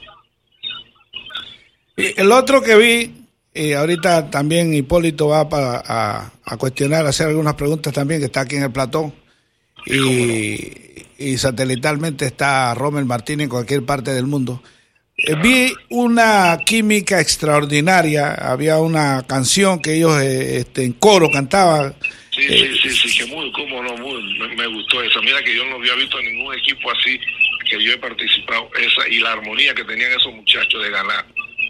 Y el otro que vi, y ahorita también Hipólito va para, a, a cuestionar, a hacer algunas preguntas también, que está aquí en el platón, y, no? y satelitalmente está Rommel Martínez en cualquier parte del mundo. Eh, vi una química extraordinaria, había una canción que ellos eh, este, en coro cantaban. Sí, eh, sí, sí, sí, que muy, cómo no, muy, me, me gustó esa. Mira que yo no había visto ningún equipo así, que yo he participado, esa y la armonía que tenían esos muchachos de ganar.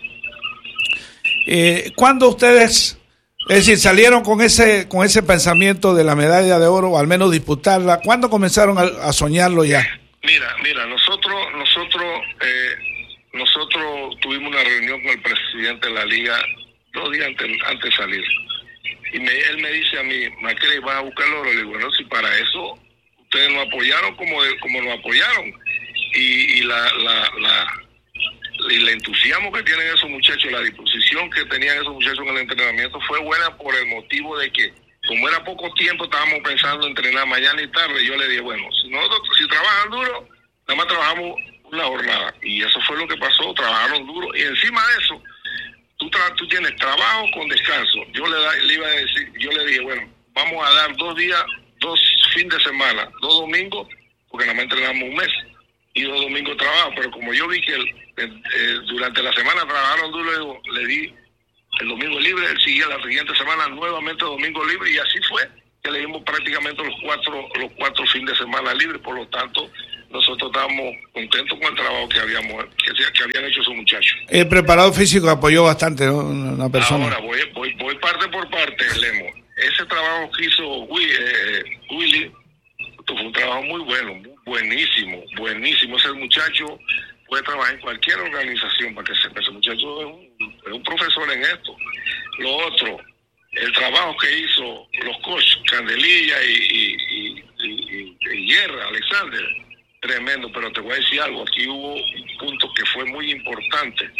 Eh, ¿Cuándo ustedes, es decir, salieron con ese con ese pensamiento de la medalla de oro, o al menos disputarla? ¿Cuándo comenzaron a, a soñarlo ya? Mira, mira, nosotros, nosotros, eh, nosotros tuvimos una reunión con el presidente de la liga dos días antes, antes de salir. Y me, él me dice a mí, Macri, ¿vas a buscar el oro? Le digo, bueno, si para eso ustedes nos apoyaron como, como nos apoyaron. Y, y la, la, la, y el entusiasmo que tienen esos muchachos, la disposición que tenían esos muchachos en el entrenamiento fue buena por el motivo de que, como era poco tiempo, estábamos pensando en entrenar mañana y tarde. Yo le dije, bueno, si nosotros, si trabajan duro, nada más trabajamos una jornada. Y eso fue lo que pasó, trabajaron duro. Y encima de eso, Tú, tra- tú tienes trabajo con descanso. Yo le, da- le iba a decir, yo le dije, bueno, vamos a dar dos días, dos fines de semana, dos domingos, porque nada más entrenamos un mes, y dos domingos de trabajo. Pero como yo vi que el, el, el, durante la semana trabajaron duro, le, le di el domingo libre, el siguiente, la siguiente semana nuevamente domingo libre, y así fue que le dimos prácticamente los cuatro, los cuatro fines de semana libres. Por lo tanto, nosotros estábamos contentos con el trabajo que habíamos que, que habían hecho esos muchachos. El preparado físico apoyó bastante, ¿no? Una persona. Ahora voy, voy, voy parte por parte, Lemo. Ese trabajo que hizo Willy, eh, Willy fue un trabajo muy bueno, muy buenísimo, buenísimo. Ese muchacho puede trabajar en cualquier organización, para que sepa. Ese muchacho es un, es un profesor en esto. Lo otro, el trabajo que hizo los coaches Candelilla y, y, y, y, y Guerra, Alexander, tremendo. Pero te voy a decir algo, aquí hubo un punto que fue muy importante,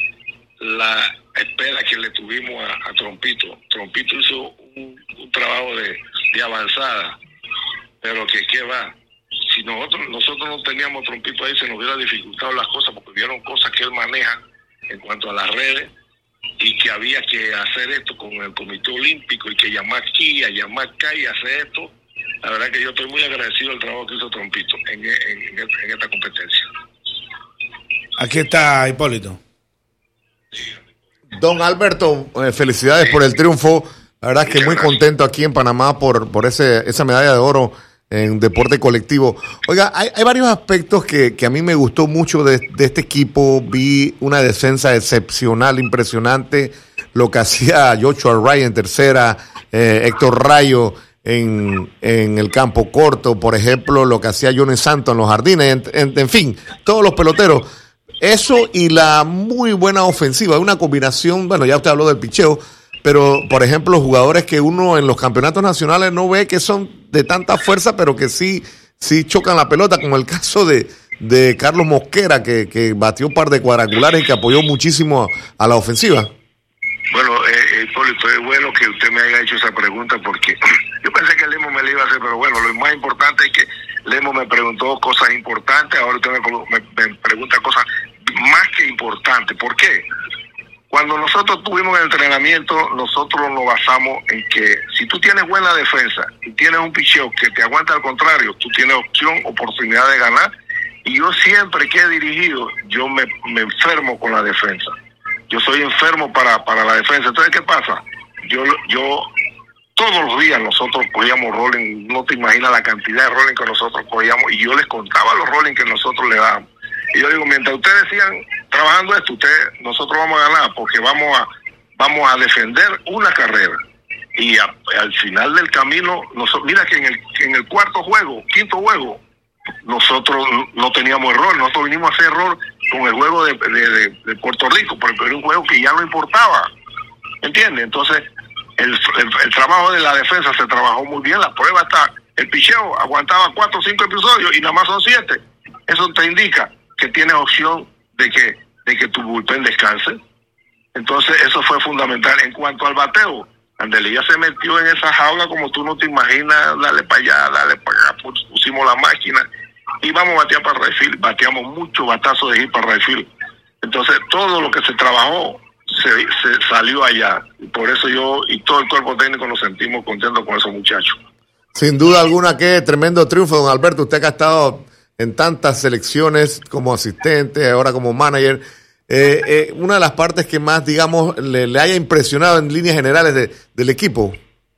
la espera que le tuvimos a, a Trompito. Trompito hizo un, un trabajo de, de avanzada, pero que qué va, si nosotros nosotros no teníamos Trompito ahí, se nos hubiera dificultado las cosas, porque vieron cosas que él maneja en cuanto a las redes, y que había que hacer esto con el Comité Olímpico, y que llamar aquí, a llamar acá y hacer esto. La verdad que yo estoy muy agradecido del trabajo que hizo Trompito en, en, en, en esta competencia. Aquí está Hipólito. Don Alberto, eh, felicidades por el triunfo. La verdad es que muy contento aquí en Panamá por, por ese, esa medalla de oro en deporte colectivo. Oiga, hay, hay varios aspectos que, que a mí me gustó mucho de, de este equipo. Vi una defensa excepcional, impresionante. Lo que hacía Joshua Ray en tercera, eh, Héctor Rayo en, en el campo corto, por ejemplo, lo que hacía Johnny Santos en los jardines, en, en, en fin, todos los peloteros. Eso y la muy buena ofensiva, una combinación, bueno, ya usted habló del picheo, pero, por ejemplo, los jugadores que uno en los campeonatos nacionales no ve que son de tanta fuerza, pero que sí, sí chocan la pelota, como el caso de, de Carlos Mosquera, que, que batió un par de cuadrangulares y que apoyó muchísimo a, a la ofensiva. Bueno, eh, Hipólito, es bueno que usted me haya hecho esa pregunta, porque yo pensé que Lemo me la iba a hacer, pero bueno, lo más importante es que Lemo me preguntó cosas importantes, ahora usted me, me, me pregunta cosas más que importantes. ¿Por qué? Cuando nosotros tuvimos el entrenamiento, nosotros nos basamos en que si tú tienes buena defensa y tienes un picheo que te aguanta al contrario, tú tienes opción, oportunidad de ganar. Y yo siempre que he dirigido, yo me, me enfermo con la defensa. Yo soy enfermo para, para la defensa. Entonces, ¿qué pasa? Yo, yo todos los días nosotros cogíamos rolling, no te imaginas la cantidad de rolling que nosotros cogíamos, y yo les contaba los rolling que nosotros le dábamos. Y yo digo, mientras ustedes sigan trabajando esto, ustedes, nosotros vamos a ganar, porque vamos a vamos a defender una carrera. Y a, al final del camino, nosotros, mira que en el, en el cuarto juego, quinto juego, nosotros no teníamos error, nosotros vinimos a hacer error con el juego de, de, de, de Puerto Rico, pero era un juego que ya no importaba, ¿entiendes? Entonces, el, el, el trabajo de la defensa se trabajó muy bien, la prueba está, el picheo aguantaba cuatro o cinco episodios y nada más son siete. Eso te indica que tienes opción de que, de que tu bullpen descanse. Entonces, eso fue fundamental. En cuanto al bateo, Andelilla se metió en esa jaula como tú no te imaginas, dale para allá, dale para acá, pusimos la máquina y vamos a batear para right field, bateamos mucho batazo de hit para right field. Entonces todo lo que se trabajó se, se salió allá, y por eso yo y todo el cuerpo técnico nos sentimos contentos con esos muchachos. Sin duda alguna, qué tremendo triunfo, don Alberto, usted que ha estado en tantas selecciones como asistente, ahora como manager. Eh, eh, una de las partes que más, digamos, le, le haya impresionado en líneas generales de, del equipo.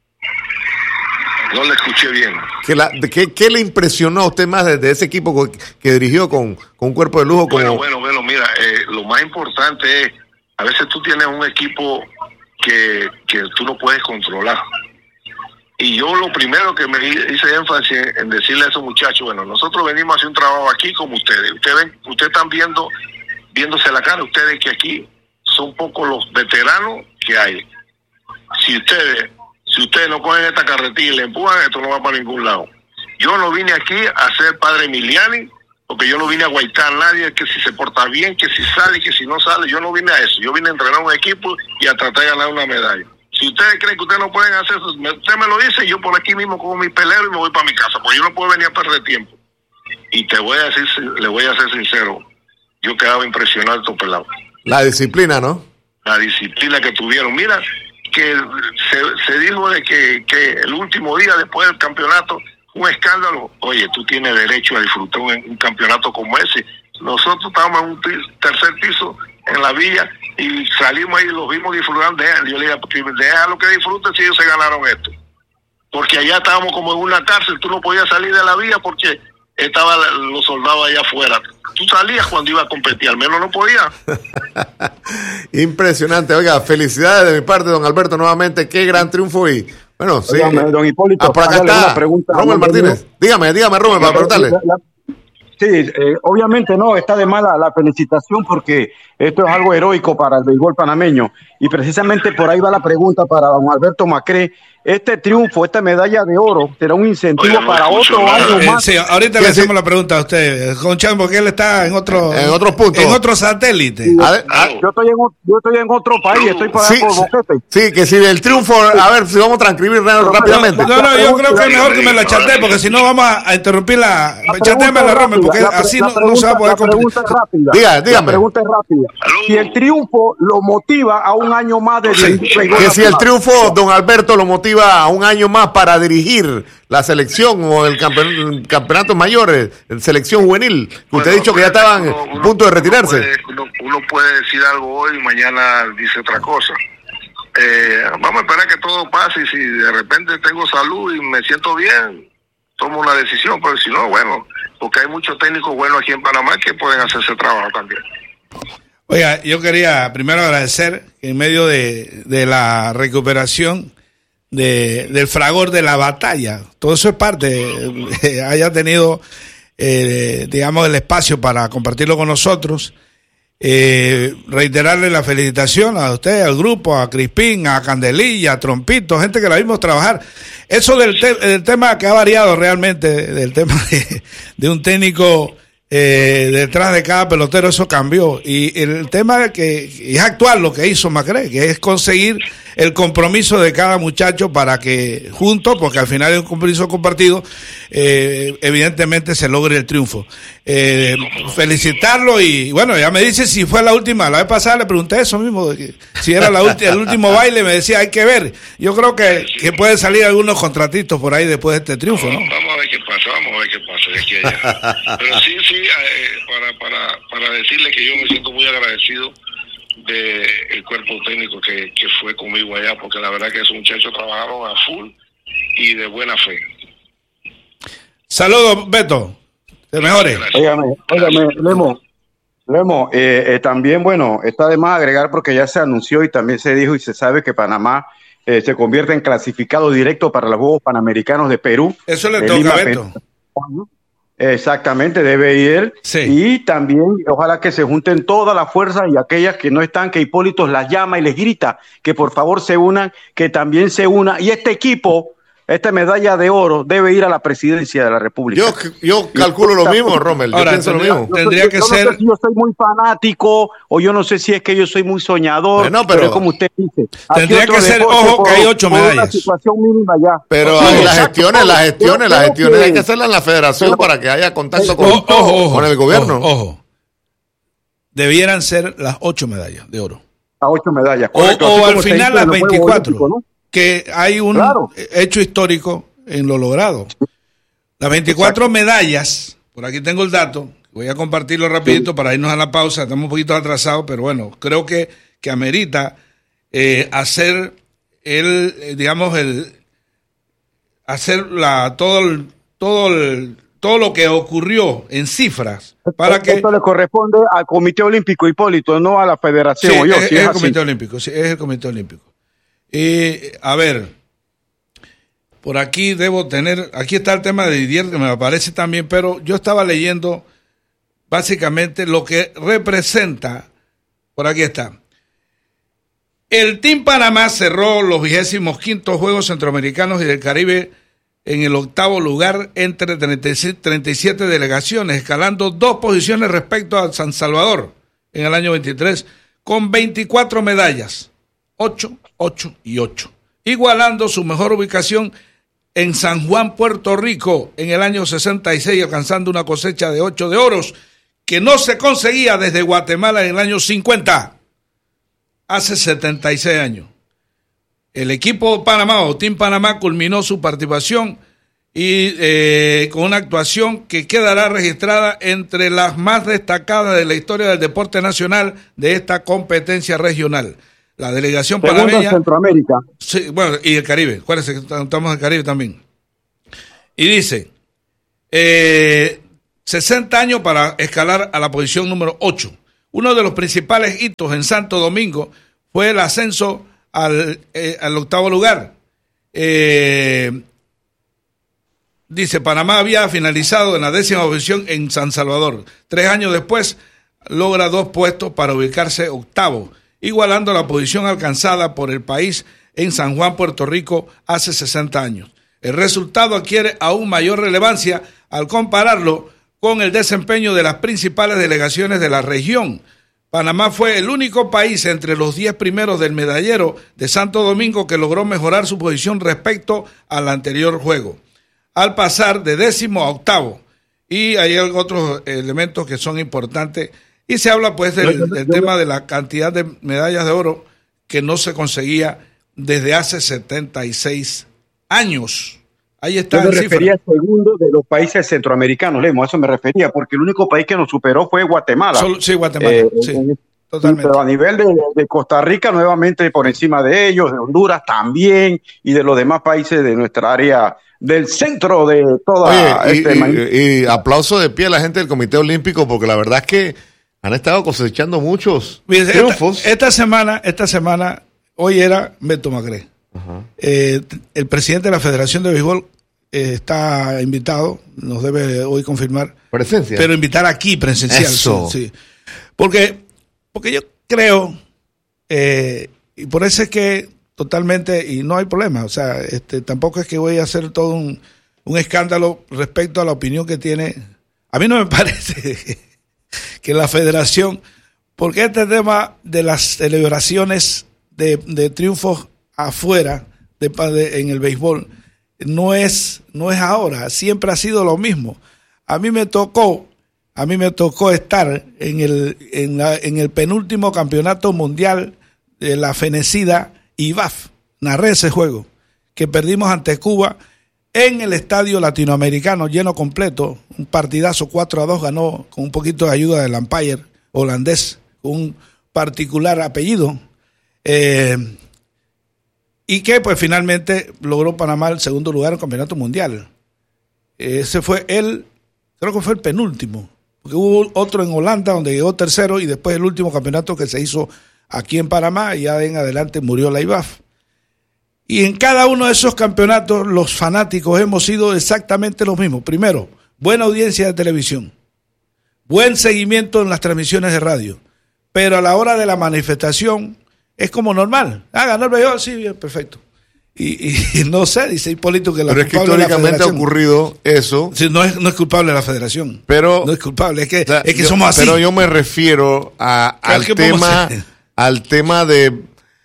No le escuché bien. ¿Qué, la, de, ¿qué, ¿Qué le impresionó a usted más de, de ese equipo que, que dirigió con, con un cuerpo de lujo? Como... Bueno, bueno, bueno, mira, eh, lo más importante es, a veces tú tienes un equipo que, que tú no puedes controlar. Y yo lo primero que me hice énfasis en decirle a esos muchachos, bueno, nosotros venimos a hacer un trabajo aquí como ustedes. Ustedes ven, ustedes están viendo... viéndose la cara ustedes que aquí son pocos los veteranos que hay. Si ustedes si ustedes no cogen esta carretilla y le empujan, esto no va para ningún lado. Yo no vine aquí a ser padre Emiliani, porque yo no vine a guaitar a nadie, que si se porta bien, que si sale, que si no sale. Yo no vine a eso. Yo vine a entrenar un equipo y a tratar de ganar una medalla. Si ustedes creen que ustedes no pueden hacer eso, usted me lo dice, y yo por aquí mismo cojo mi pelero y me voy para mi casa, porque yo no puedo venir a perder tiempo. Y te voy a decir, le voy a ser sincero, yo quedaba impresionado de estos pelados. La disciplina, ¿no? La disciplina que tuvieron. Mira, que se, se dijo de que, que el último día después del campeonato, un escándalo. Oye, tú tienes derecho a disfrutar un, un campeonato como ese. Nosotros estábamos en un piso, tercer piso en la villa y salimos ahí y los vimos disfrutando. Yo le dije, déjalo que disfruten si ellos se ganaron esto. Porque allá estábamos como en una cárcel, tú no podías salir de la villa porque estaban los soldados allá afuera. Tú salías cuando iba a competir, al menos no podía. Impresionante. Oiga, felicidades de mi parte, don Alberto, nuevamente. Qué gran triunfo. Y bueno, sí. Dígame, don Hipólito, ah, por acá está Romel Martínez. Dígame, dígame, Romel, para preguntarle. La, la, sí, eh, obviamente no, está de mala la felicitación porque esto es algo heroico para el béisbol panameño. Y precisamente por ahí va la pregunta para don Alberto Macré. Este triunfo, esta medalla de oro, será un incentivo Oye, no para otro año eh, más. Sí, ahorita le hacemos la pregunta a usted, Conchan, porque él está en otro, en otros puntos, en otro satélite. Sí, a ver, a, yo estoy en yo estoy en otro país, estoy para sí, por boquete. Sí, que si el triunfo, a ver si vamos a transcribir rápidamente. No, no, yo creo que es mejor que me la chatee, porque si no vamos a interrumpir la. Chateame la Rome, porque la, así la no, pregunta, no se va a poder competir. Diga, dígame. La pregunta es rápida. Si el triunfo lo motiva a un año más de sí, que si el triunfo, don Alberto, lo motiva a un año más para dirigir la selección o el campeonato, campeonato mayor, el selección juvenil, que bueno, usted ha dicho que ya estaban a punto de retirarse. Uno puede, uno, uno puede decir algo hoy y mañana dice otra cosa. Eh, vamos a esperar que todo pase y si de repente tengo salud y me siento bien, tomo una decisión, pero si no, bueno, porque hay muchos técnicos buenos aquí en Panamá que pueden hacer ese trabajo también. Oiga, yo quería primero agradecer que en medio de, de la recuperación de, del fragor de la batalla, todo eso es parte, eh, haya tenido, eh, digamos, el espacio para compartirlo con nosotros. Eh, reiterarle la felicitación a usted, al grupo, a Crispín, a Candelilla, a Trompito, gente que la vimos trabajar. Eso del, te- del tema que ha variado realmente, del tema de, de un técnico eh, detrás de cada pelotero, eso cambió. Y el tema que es actual lo que hizo Macré, que es conseguir el compromiso de cada muchacho para que juntos, porque al final es un compromiso compartido, eh, evidentemente se logre el triunfo. Eh, felicitarlo y bueno, ya me dice si fue la última. La vez pasada le pregunté eso mismo, que si era la ulti- el último baile, me decía hay que ver. Yo creo que, que puede salir algunos contratitos por ahí después de este triunfo, ¿no? Vamos a ver qué pasa, vamos a ver qué pasa de aquí a allá. Pero sí, sí, eh, para, para, para decirle que yo me siento muy agradecido del cuerpo técnico que, que fue conmigo allá, porque la verdad que esos muchachos trabajaron a full y de buena fe. Saludos, Beto. De mejores. Óigame, óigame, Lemo, Lemo eh, eh, también, bueno, está de más agregar porque ya se anunció y también se dijo y se sabe que Panamá eh, se convierte en clasificado directo para los Juegos Panamericanos de Perú. Eso le de toca Lima, a Beto. Perú. Exactamente, debe ir. Sí. Y también, ojalá que se junten todas las fuerzas y aquellas que no están, que Hipólito las llama y les grita que por favor se unan, que también se una. Y este equipo, esta medalla de oro, debe ir a la presidencia de la República. Yo, yo calculo lo mismo, Rommel. Yo Ahora, pienso lo tendría- mismo. tendría que yo ser- No sé si yo soy muy fanático o yo no sé si es que yo soy muy soñador. Bueno, pero- es como usted dice. Aquí Tendría otro que ser, deporte ojo, por- que hay ocho por una medallas. situación mínima ya. Pero Sí, hay las exacto. gestiones, las gestiones, Yo las creo gestiones que- hay que hacerlas en la federación para que haya contacto con, Ojo, ojo, con el gobierno. Ojo, ojo. Debieran ser las ocho medallas de oro. A ocho medallas. O, correcto, o así al como se final hizo las en los Juegos veinticuatro. Olímpicos, ¿no? Que hay un Claro. hecho histórico en lo logrado. Las veinticuatro medallas, por aquí tengo el dato, voy a compartirlo rapidito Sí. para irnos a la pausa, estamos un poquito atrasados, pero bueno, creo que, que amerita eh, hacer el, eh, digamos, el hacer la, todo el, todo el, todo lo que ocurrió en cifras para que Esto le corresponde al Comité Olímpico, Hipólito, no a la Federación. sí, o yo, es, si es es el así. Comité Olímpico, sí, es el Comité Olímpico. Y, a ver, por aquí debo tener, aquí está el tema de Didier, que me aparece también, pero yo estaba leyendo básicamente lo que representa, por aquí está. El Team Panamá cerró los vigésimos quintos Juegos Centroamericanos y del Caribe en el octavo lugar entre treinta y siete delegaciones, escalando dos posiciones respecto a San Salvador en el año veintitrés, con veinticuatro medallas, ocho, ocho y ocho, igualando su mejor ubicación en San Juan, Puerto Rico, en el año sesenta y seis, alcanzando una cosecha de ocho de oros, que no se conseguía desde Guatemala en el año cincuenta, hace setenta y seis años. El equipo Panamá o Team Panamá culminó su participación y eh, con una actuación que quedará registrada entre las más destacadas de la historia del deporte nacional de esta competencia regional. La delegación Segundo en panameña, Centroamérica. sí, bueno, y el Caribe, acuérdense que estamos en el Caribe también. Y dice, eh, sesenta años para escalar a la posición número ocho. Uno de los principales hitos en Santo Domingo fue el ascenso al, eh, al octavo lugar. Eh, dice, Panamá había finalizado en la décima posición en San Salvador. Tres años después logra dos puestos para ubicarse octavo, igualando la posición alcanzada por el país en San Juan, Puerto Rico, hace sesenta años. El resultado adquiere aún mayor relevancia al compararlo con el desempeño de las principales delegaciones de la región. Panamá fue el único país entre los diez primeros del medallero de Santo Domingo que logró mejorar su posición respecto al anterior juego, al pasar de décimo a octavo. Y hay otros elementos que son importantes. Y se habla pues del, del tema de la cantidad de medallas de oro que no se conseguía desde hace setenta y seis años. Ahí está. Yo me en refería cifra. al segundo de los países centroamericanos, Lemo, a eso me refería, porque el único país que nos superó fue Guatemala. Solo- sí, Guatemala. Eh, sí, en- totalmente. Pero a nivel de, de Costa Rica, nuevamente por encima de ellos, de Honduras también, y de los demás países de nuestra área del centro de toda Oye, y, este y- maíz. y aplauso de pie a la gente del Comité Olímpico, porque la verdad es que han estado cosechando muchos Fíjense, triunfos. Esta, esta semana, esta semana, hoy era Beto Magré. Eh, el presidente de la Federación de Béisbol eh, está invitado, nos debe hoy confirmar, Presencia. pero invitar aquí presencial. Eso. Sí, sí. Porque, porque yo creo, eh, y por eso es que totalmente, y no hay problema, o sea, este, tampoco es que voy a hacer todo un, un escándalo respecto a la opinión que tiene. A mí no me parece que la federación, porque este tema de las celebraciones de, de triunfos afuera de, de, en el béisbol no es, no es ahora, siempre ha sido lo mismo. A mí me tocó, a mí me tocó estar en el, en la, en el penúltimo campeonato mundial de la fenecida I B A F, narré ese juego, que perdimos ante Cuba en el estadio latinoamericano lleno completo, un partidazo cuatro a dos ganó con un poquito de ayuda del umpire holandés, un, particular apellido, eh, y que pues finalmente logró Panamá el segundo lugar en el campeonato mundial. Ese fue el, creo que fue el penúltimo, porque hubo otro en Holanda donde llegó tercero y después el último campeonato que se hizo aquí en Panamá y ya en adelante murió la I B A F. Y en cada uno de esos campeonatos los fanáticos hemos sido exactamente los mismos. Primero, buena audiencia de televisión, buen seguimiento en las transmisiones de radio, pero a la hora de la manifestación es como normal. Ah, ganó el béisbol, sí, bien, perfecto. Y, y, y no sé, dice Hipólito que la pero es que históricamente ha ocurrido eso. Sí, no es, no es culpable la federación. Pero no es culpable, es que, o sea, es que yo, somos así. Pero yo me refiero a, al tema, al tema de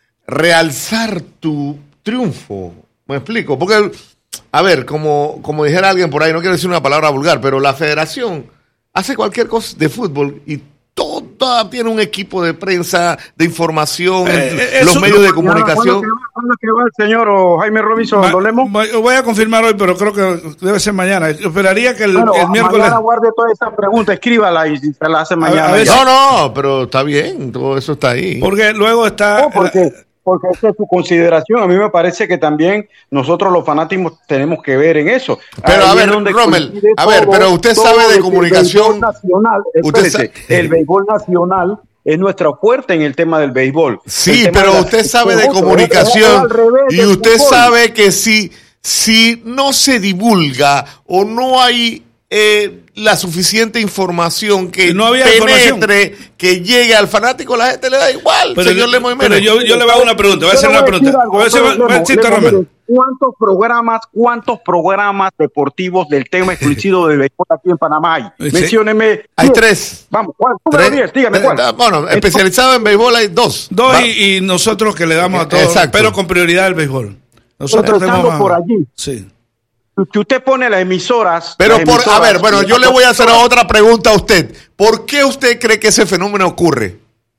realzar tu triunfo. ¿Me explico? Porque, a ver, como, como dijera alguien por ahí, no quiero decir una palabra vulgar, pero la federación hace cualquier cosa de fútbol y toda tiene un equipo de prensa, de información, eh, los medios de comunicación. ¿Cuándo que va el señor Jaime Robinson Ma, Dolemo? Voy a confirmar hoy, pero creo que debe ser mañana. Esperaría que el, bueno, el miércoles... Mañana guarde toda esa pregunta, escríbala y se la hace mañana. A, a ver, no, no, pero está bien, todo eso está ahí. Porque luego está... No, porque... Porque esa es su consideración. A mí me parece que también nosotros los fanáticos tenemos que ver en eso. Pero ahí a ver, Rommel, a todo, ver, pero usted sabe de comunicación. El béisbol nacional, espérese, sabe... el béisbol nacional es nuestro fuerte en el tema del béisbol. Sí, pero la, usted sabe de comunicación y usted fútbol. sabe que si, si no se divulga o no hay eh, la suficiente información que no había penetre, que llegue al fanático, la gente le da igual. Pero, señor Lemo y pero yo, yo le voy a hacer una pregunta, voy a hacer una pregunta. Algo, a Lemo, Lemo, ¿Cuántos programas, cuántos programas deportivos del tema exclusivo del béisbol aquí en Panamá hay? Sí. Mencióneme. Hay tres. Vamos, ¿cuál? ¿Tres? diez, dígame cuál. Bueno, especializado en béisbol hay dos. Dos y, y nosotros que le damos a todos, exacto, pero con prioridad al béisbol. Nosotros estamos por allí. Sí. Que usted pone las emisoras. Pero las por, emisoras, a ver, bueno, yo le voy a hacer otra pregunta a usted. ¿Por qué usted cree que ese fenómeno ocurre?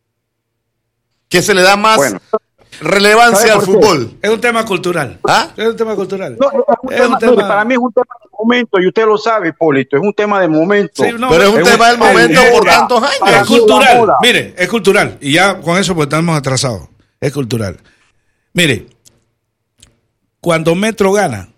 Que se le da más bueno, relevancia al fútbol. Es un tema cultural. ¿Ah? Es un tema cultural. No, es un es tema, un tema... Mire, para mí es un tema de momento, y usted lo sabe, Hipólito, es un tema de momento. Sí, no, pero es un es tema del momento es, por tantos años. Es cultural. Mire, es cultural. Y ya con eso pues estamos atrasados. Es cultural. Mire, cuando Metro gana,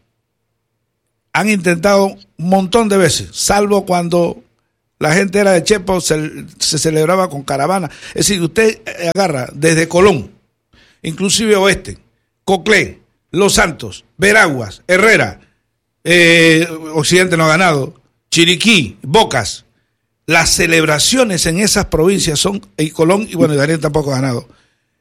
han intentado un montón de veces, salvo cuando la gente era de Chepo, se, se celebraba con caravana. Es decir, usted agarra desde Colón, inclusive Oeste, Coclé, Los Santos, Veraguas, Herrera, eh, Occidente no ha ganado, Chiriquí, Bocas. Las celebraciones en esas provincias son, y Colón, y bueno, y Darién tampoco ha ganado,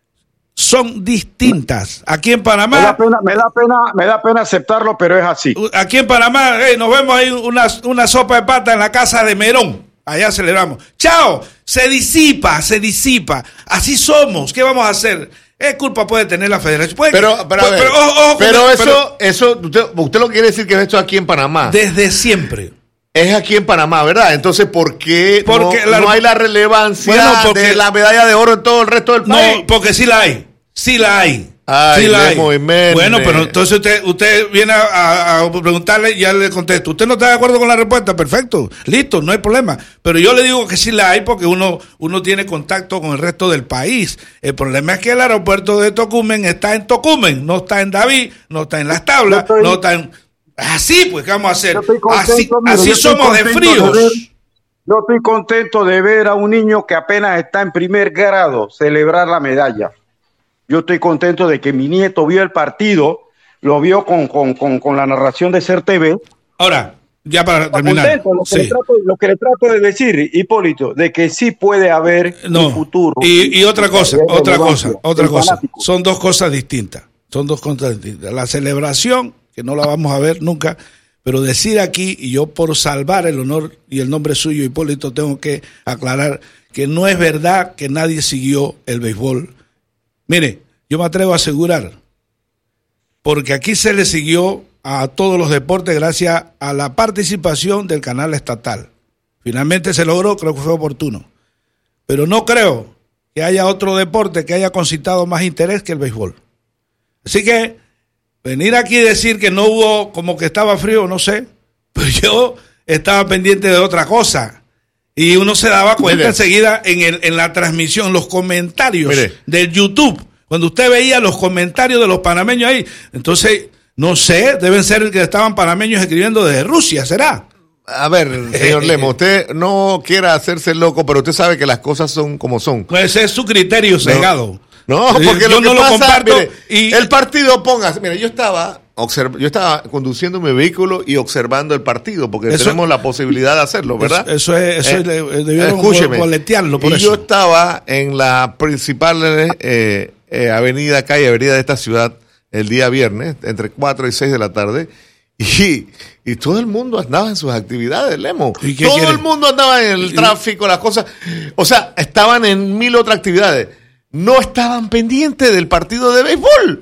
son distintas. Aquí en Panamá... Me da pena, me da pena, me da pena aceptarlo, pero es así. Aquí en Panamá, hey, nos vemos ahí una, una sopa de pata en la casa de Merón. Allá celebramos. ¡Chao! Se disipa, se disipa. Así somos. ¿Qué vamos a hacer? Es culpa puede tener la federación. Puede pero, que, pero, a ver, pero, ojo, ojo, pero pero, eso, pero, eso usted, usted lo quiere decir que esto aquí en Panamá. Desde siempre. Es aquí en Panamá, ¿verdad? Entonces, ¿por qué porque no, la, no hay la relevancia bueno, porque, de la medalla de oro en todo el resto del país? No, porque sí la hay. Sí la hay. Ay, sí la hay. Jiménez. Bueno, pero entonces usted usted viene a, a preguntarle y ya le contesto. ¿Usted no está de acuerdo con la respuesta? Perfecto, listo, no hay problema. Pero yo le digo que sí la hay porque uno uno tiene contacto con el resto del país. El problema es que el aeropuerto de Tocumen está en Tocumen, no está en David, no está en Las Tablas, estoy, no está en... Así, pues, ¿qué vamos a hacer? Contento, así mira, así somos de fríos. De ver, yo estoy contento de ver a un niño que apenas está en primer grado celebrar la medalla. Yo estoy contento de que mi nieto vio el partido, lo vio con, con, con, con la narración de Ser T V. Ahora, ya para terminar. Contento, lo, que sí. le trato, lo que le trato de decir, Hipólito, de que sí puede haber no. un futuro. Y, y otra cosa, otra cosa, otra cosa. Fanático. Son dos cosas distintas. Son dos cosas distintas. La celebración, que no la vamos a ver nunca, pero decir aquí, y yo por salvar el honor y el nombre suyo, Hipólito, tengo que aclarar que no es verdad que nadie siguió el béisbol. Mire, yo me atrevo a asegurar, porque aquí se le siguió a todos los deportes gracias a la participación del canal estatal. Finalmente se logró, creo que fue oportuno. Pero no creo que haya otro deporte que haya concitado más interés que el béisbol. Así que venir aquí y decir que no hubo, como que estaba frío, no sé, pero yo estaba pendiente de otra cosa. Y uno se daba cuenta Mire. enseguida en, el, en la transmisión, los comentarios Mire. del YouTube. Cuando usted veía los comentarios de los panameños ahí, entonces, no sé, deben ser que estaban panameños escribiendo desde Rusia, ¿será? A ver, señor Lemos, usted no quiera hacerse loco, pero usted sabe que las cosas son como son. Pues ese es su criterio cegado. No, porque yo lo que no lo pasa, comparto. mire, Y el partido ponga, mire, yo estaba observ, yo estaba conduciendo mi vehículo y observando el partido, porque Eso- tenemos la posibilidad de hacerlo, ¿verdad? Eso, eso es, eso Eh, es, le- debieron escúcheme. boletearlo por y eso. yo estaba en la principal eh, eh, avenida, calle, avenida de esta ciudad, el día viernes, entre cuatro y seis de la tarde, y, y todo el mundo andaba en sus actividades, Lemo. ¿Y qué Todo quiere? el mundo andaba en el Y- tráfico, las cosas. O sea, estaban en mil otras actividades. No estaban pendientes del partido de béisbol.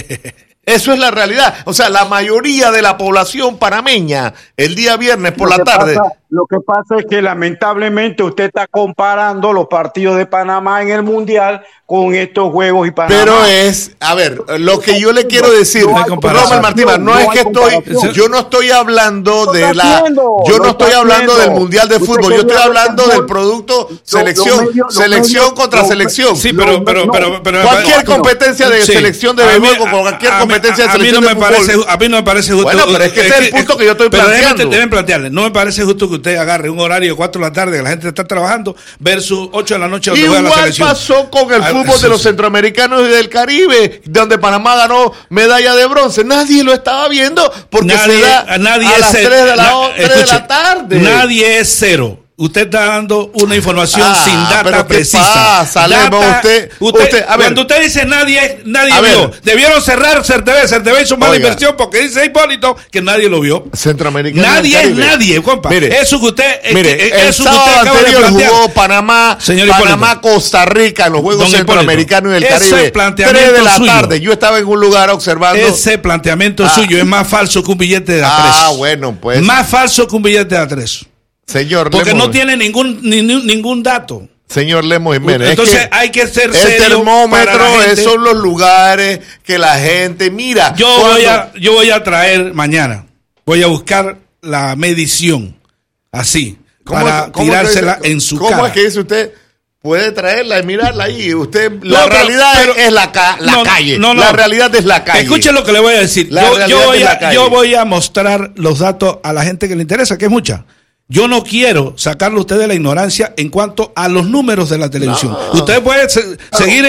Eso es la realidad. O sea, la mayoría de la población panameña, el día viernes por Lo la que tarde. pasa- lo que pasa es que lamentablemente usted está comparando los partidos de Panamá en el Mundial con estos juegos y Panamá. Pero es, a ver, lo que yo le quiero decir, No hay comparación. Robert Martínez, no, No es hay que estoy, comparación. yo no estoy hablando Lo de está la, haciendo, yo lo no está estoy hablando haciendo. del Mundial de Usted Fútbol, yo estoy quería hablando ver del fútbol. producto Los- selección, los medios- los selección medios- contra los- selección. Sí, pero, No, pero, no. pero, pero Cualquier pero- competencia de Sí. selección de A mí- béisbol con cualquier a- a- competencia de a- a mí selección no de me fútbol. parece, a mí no me parece justo. Bueno, pero es que ese es el punto que yo estoy pero déjeme- planteando. Deben plantearle. No me parece justo que usted agarre un horario de cuatro de la tarde que la gente está trabajando versus ocho de la noche donde juega la Igual selección. pasó con el Ah, fútbol sí, de los sí. centroamericanos y del Caribe, donde Panamá ganó medalla de bronce. Nadie lo estaba viendo porque Nadie, se da nadie a es las cero. tres de la, Na- o- tres de escuche, la tarde. Nadie es cero. Usted está dando una información Ah, sin data pero ¿qué precisa. pasa, Lemo? Data- Usted- usted- a ver. cuando usted dice nadie, nadie A vio. ver. Debieron cerrar CERTV. CERTV hizo mala Oiga. inversión porque dice Hipólito que nadie lo vio. Centroamericano. Nadie y del es Caribe. nadie, compa. Mire, eso que usted, es Mire, que- el eso que usted sábado acaba de anterior plantear. jugó Panamá, Señor Panamá, Hipólito. Costa Rica en los Juegos Don Hipólito, Centroamericanos y del ese Caribe. planteamiento tres de la suyo. tarde. Yo estaba en un lugar observando. Ese planteamiento Ah. suyo es más falso que un billete de a tres. Ah, bueno, pues. Más falso que un billete de a tres. Señor Porque Lemos, no tiene ningún, ni- ni- ningún dato. Señor Lemos Jiménez. Entonces es que hay que ser el serio para termómetro, la gente. esos son los lugares que la gente mira. Yo cuando- voy a, yo voy a traer mañana, voy a buscar la medición así, ¿Cómo- para cómo que tirársela dice- en su ¿Cómo cara. es que dice usted? Puede traerla y mirarla ahí. Usted, No, la pero- realidad pero- es la, ca- la no, calle. no, no. La realidad es la calle. Escuche lo que le voy a decir. La Yo, yo realidad voy de la a, calle. yo voy a mostrar los datos a la gente que le interesa, que es mucha. Yo no quiero sacarle a usted de la ignorancia en cuanto a los números de la televisión. No. Usted puede se- seguir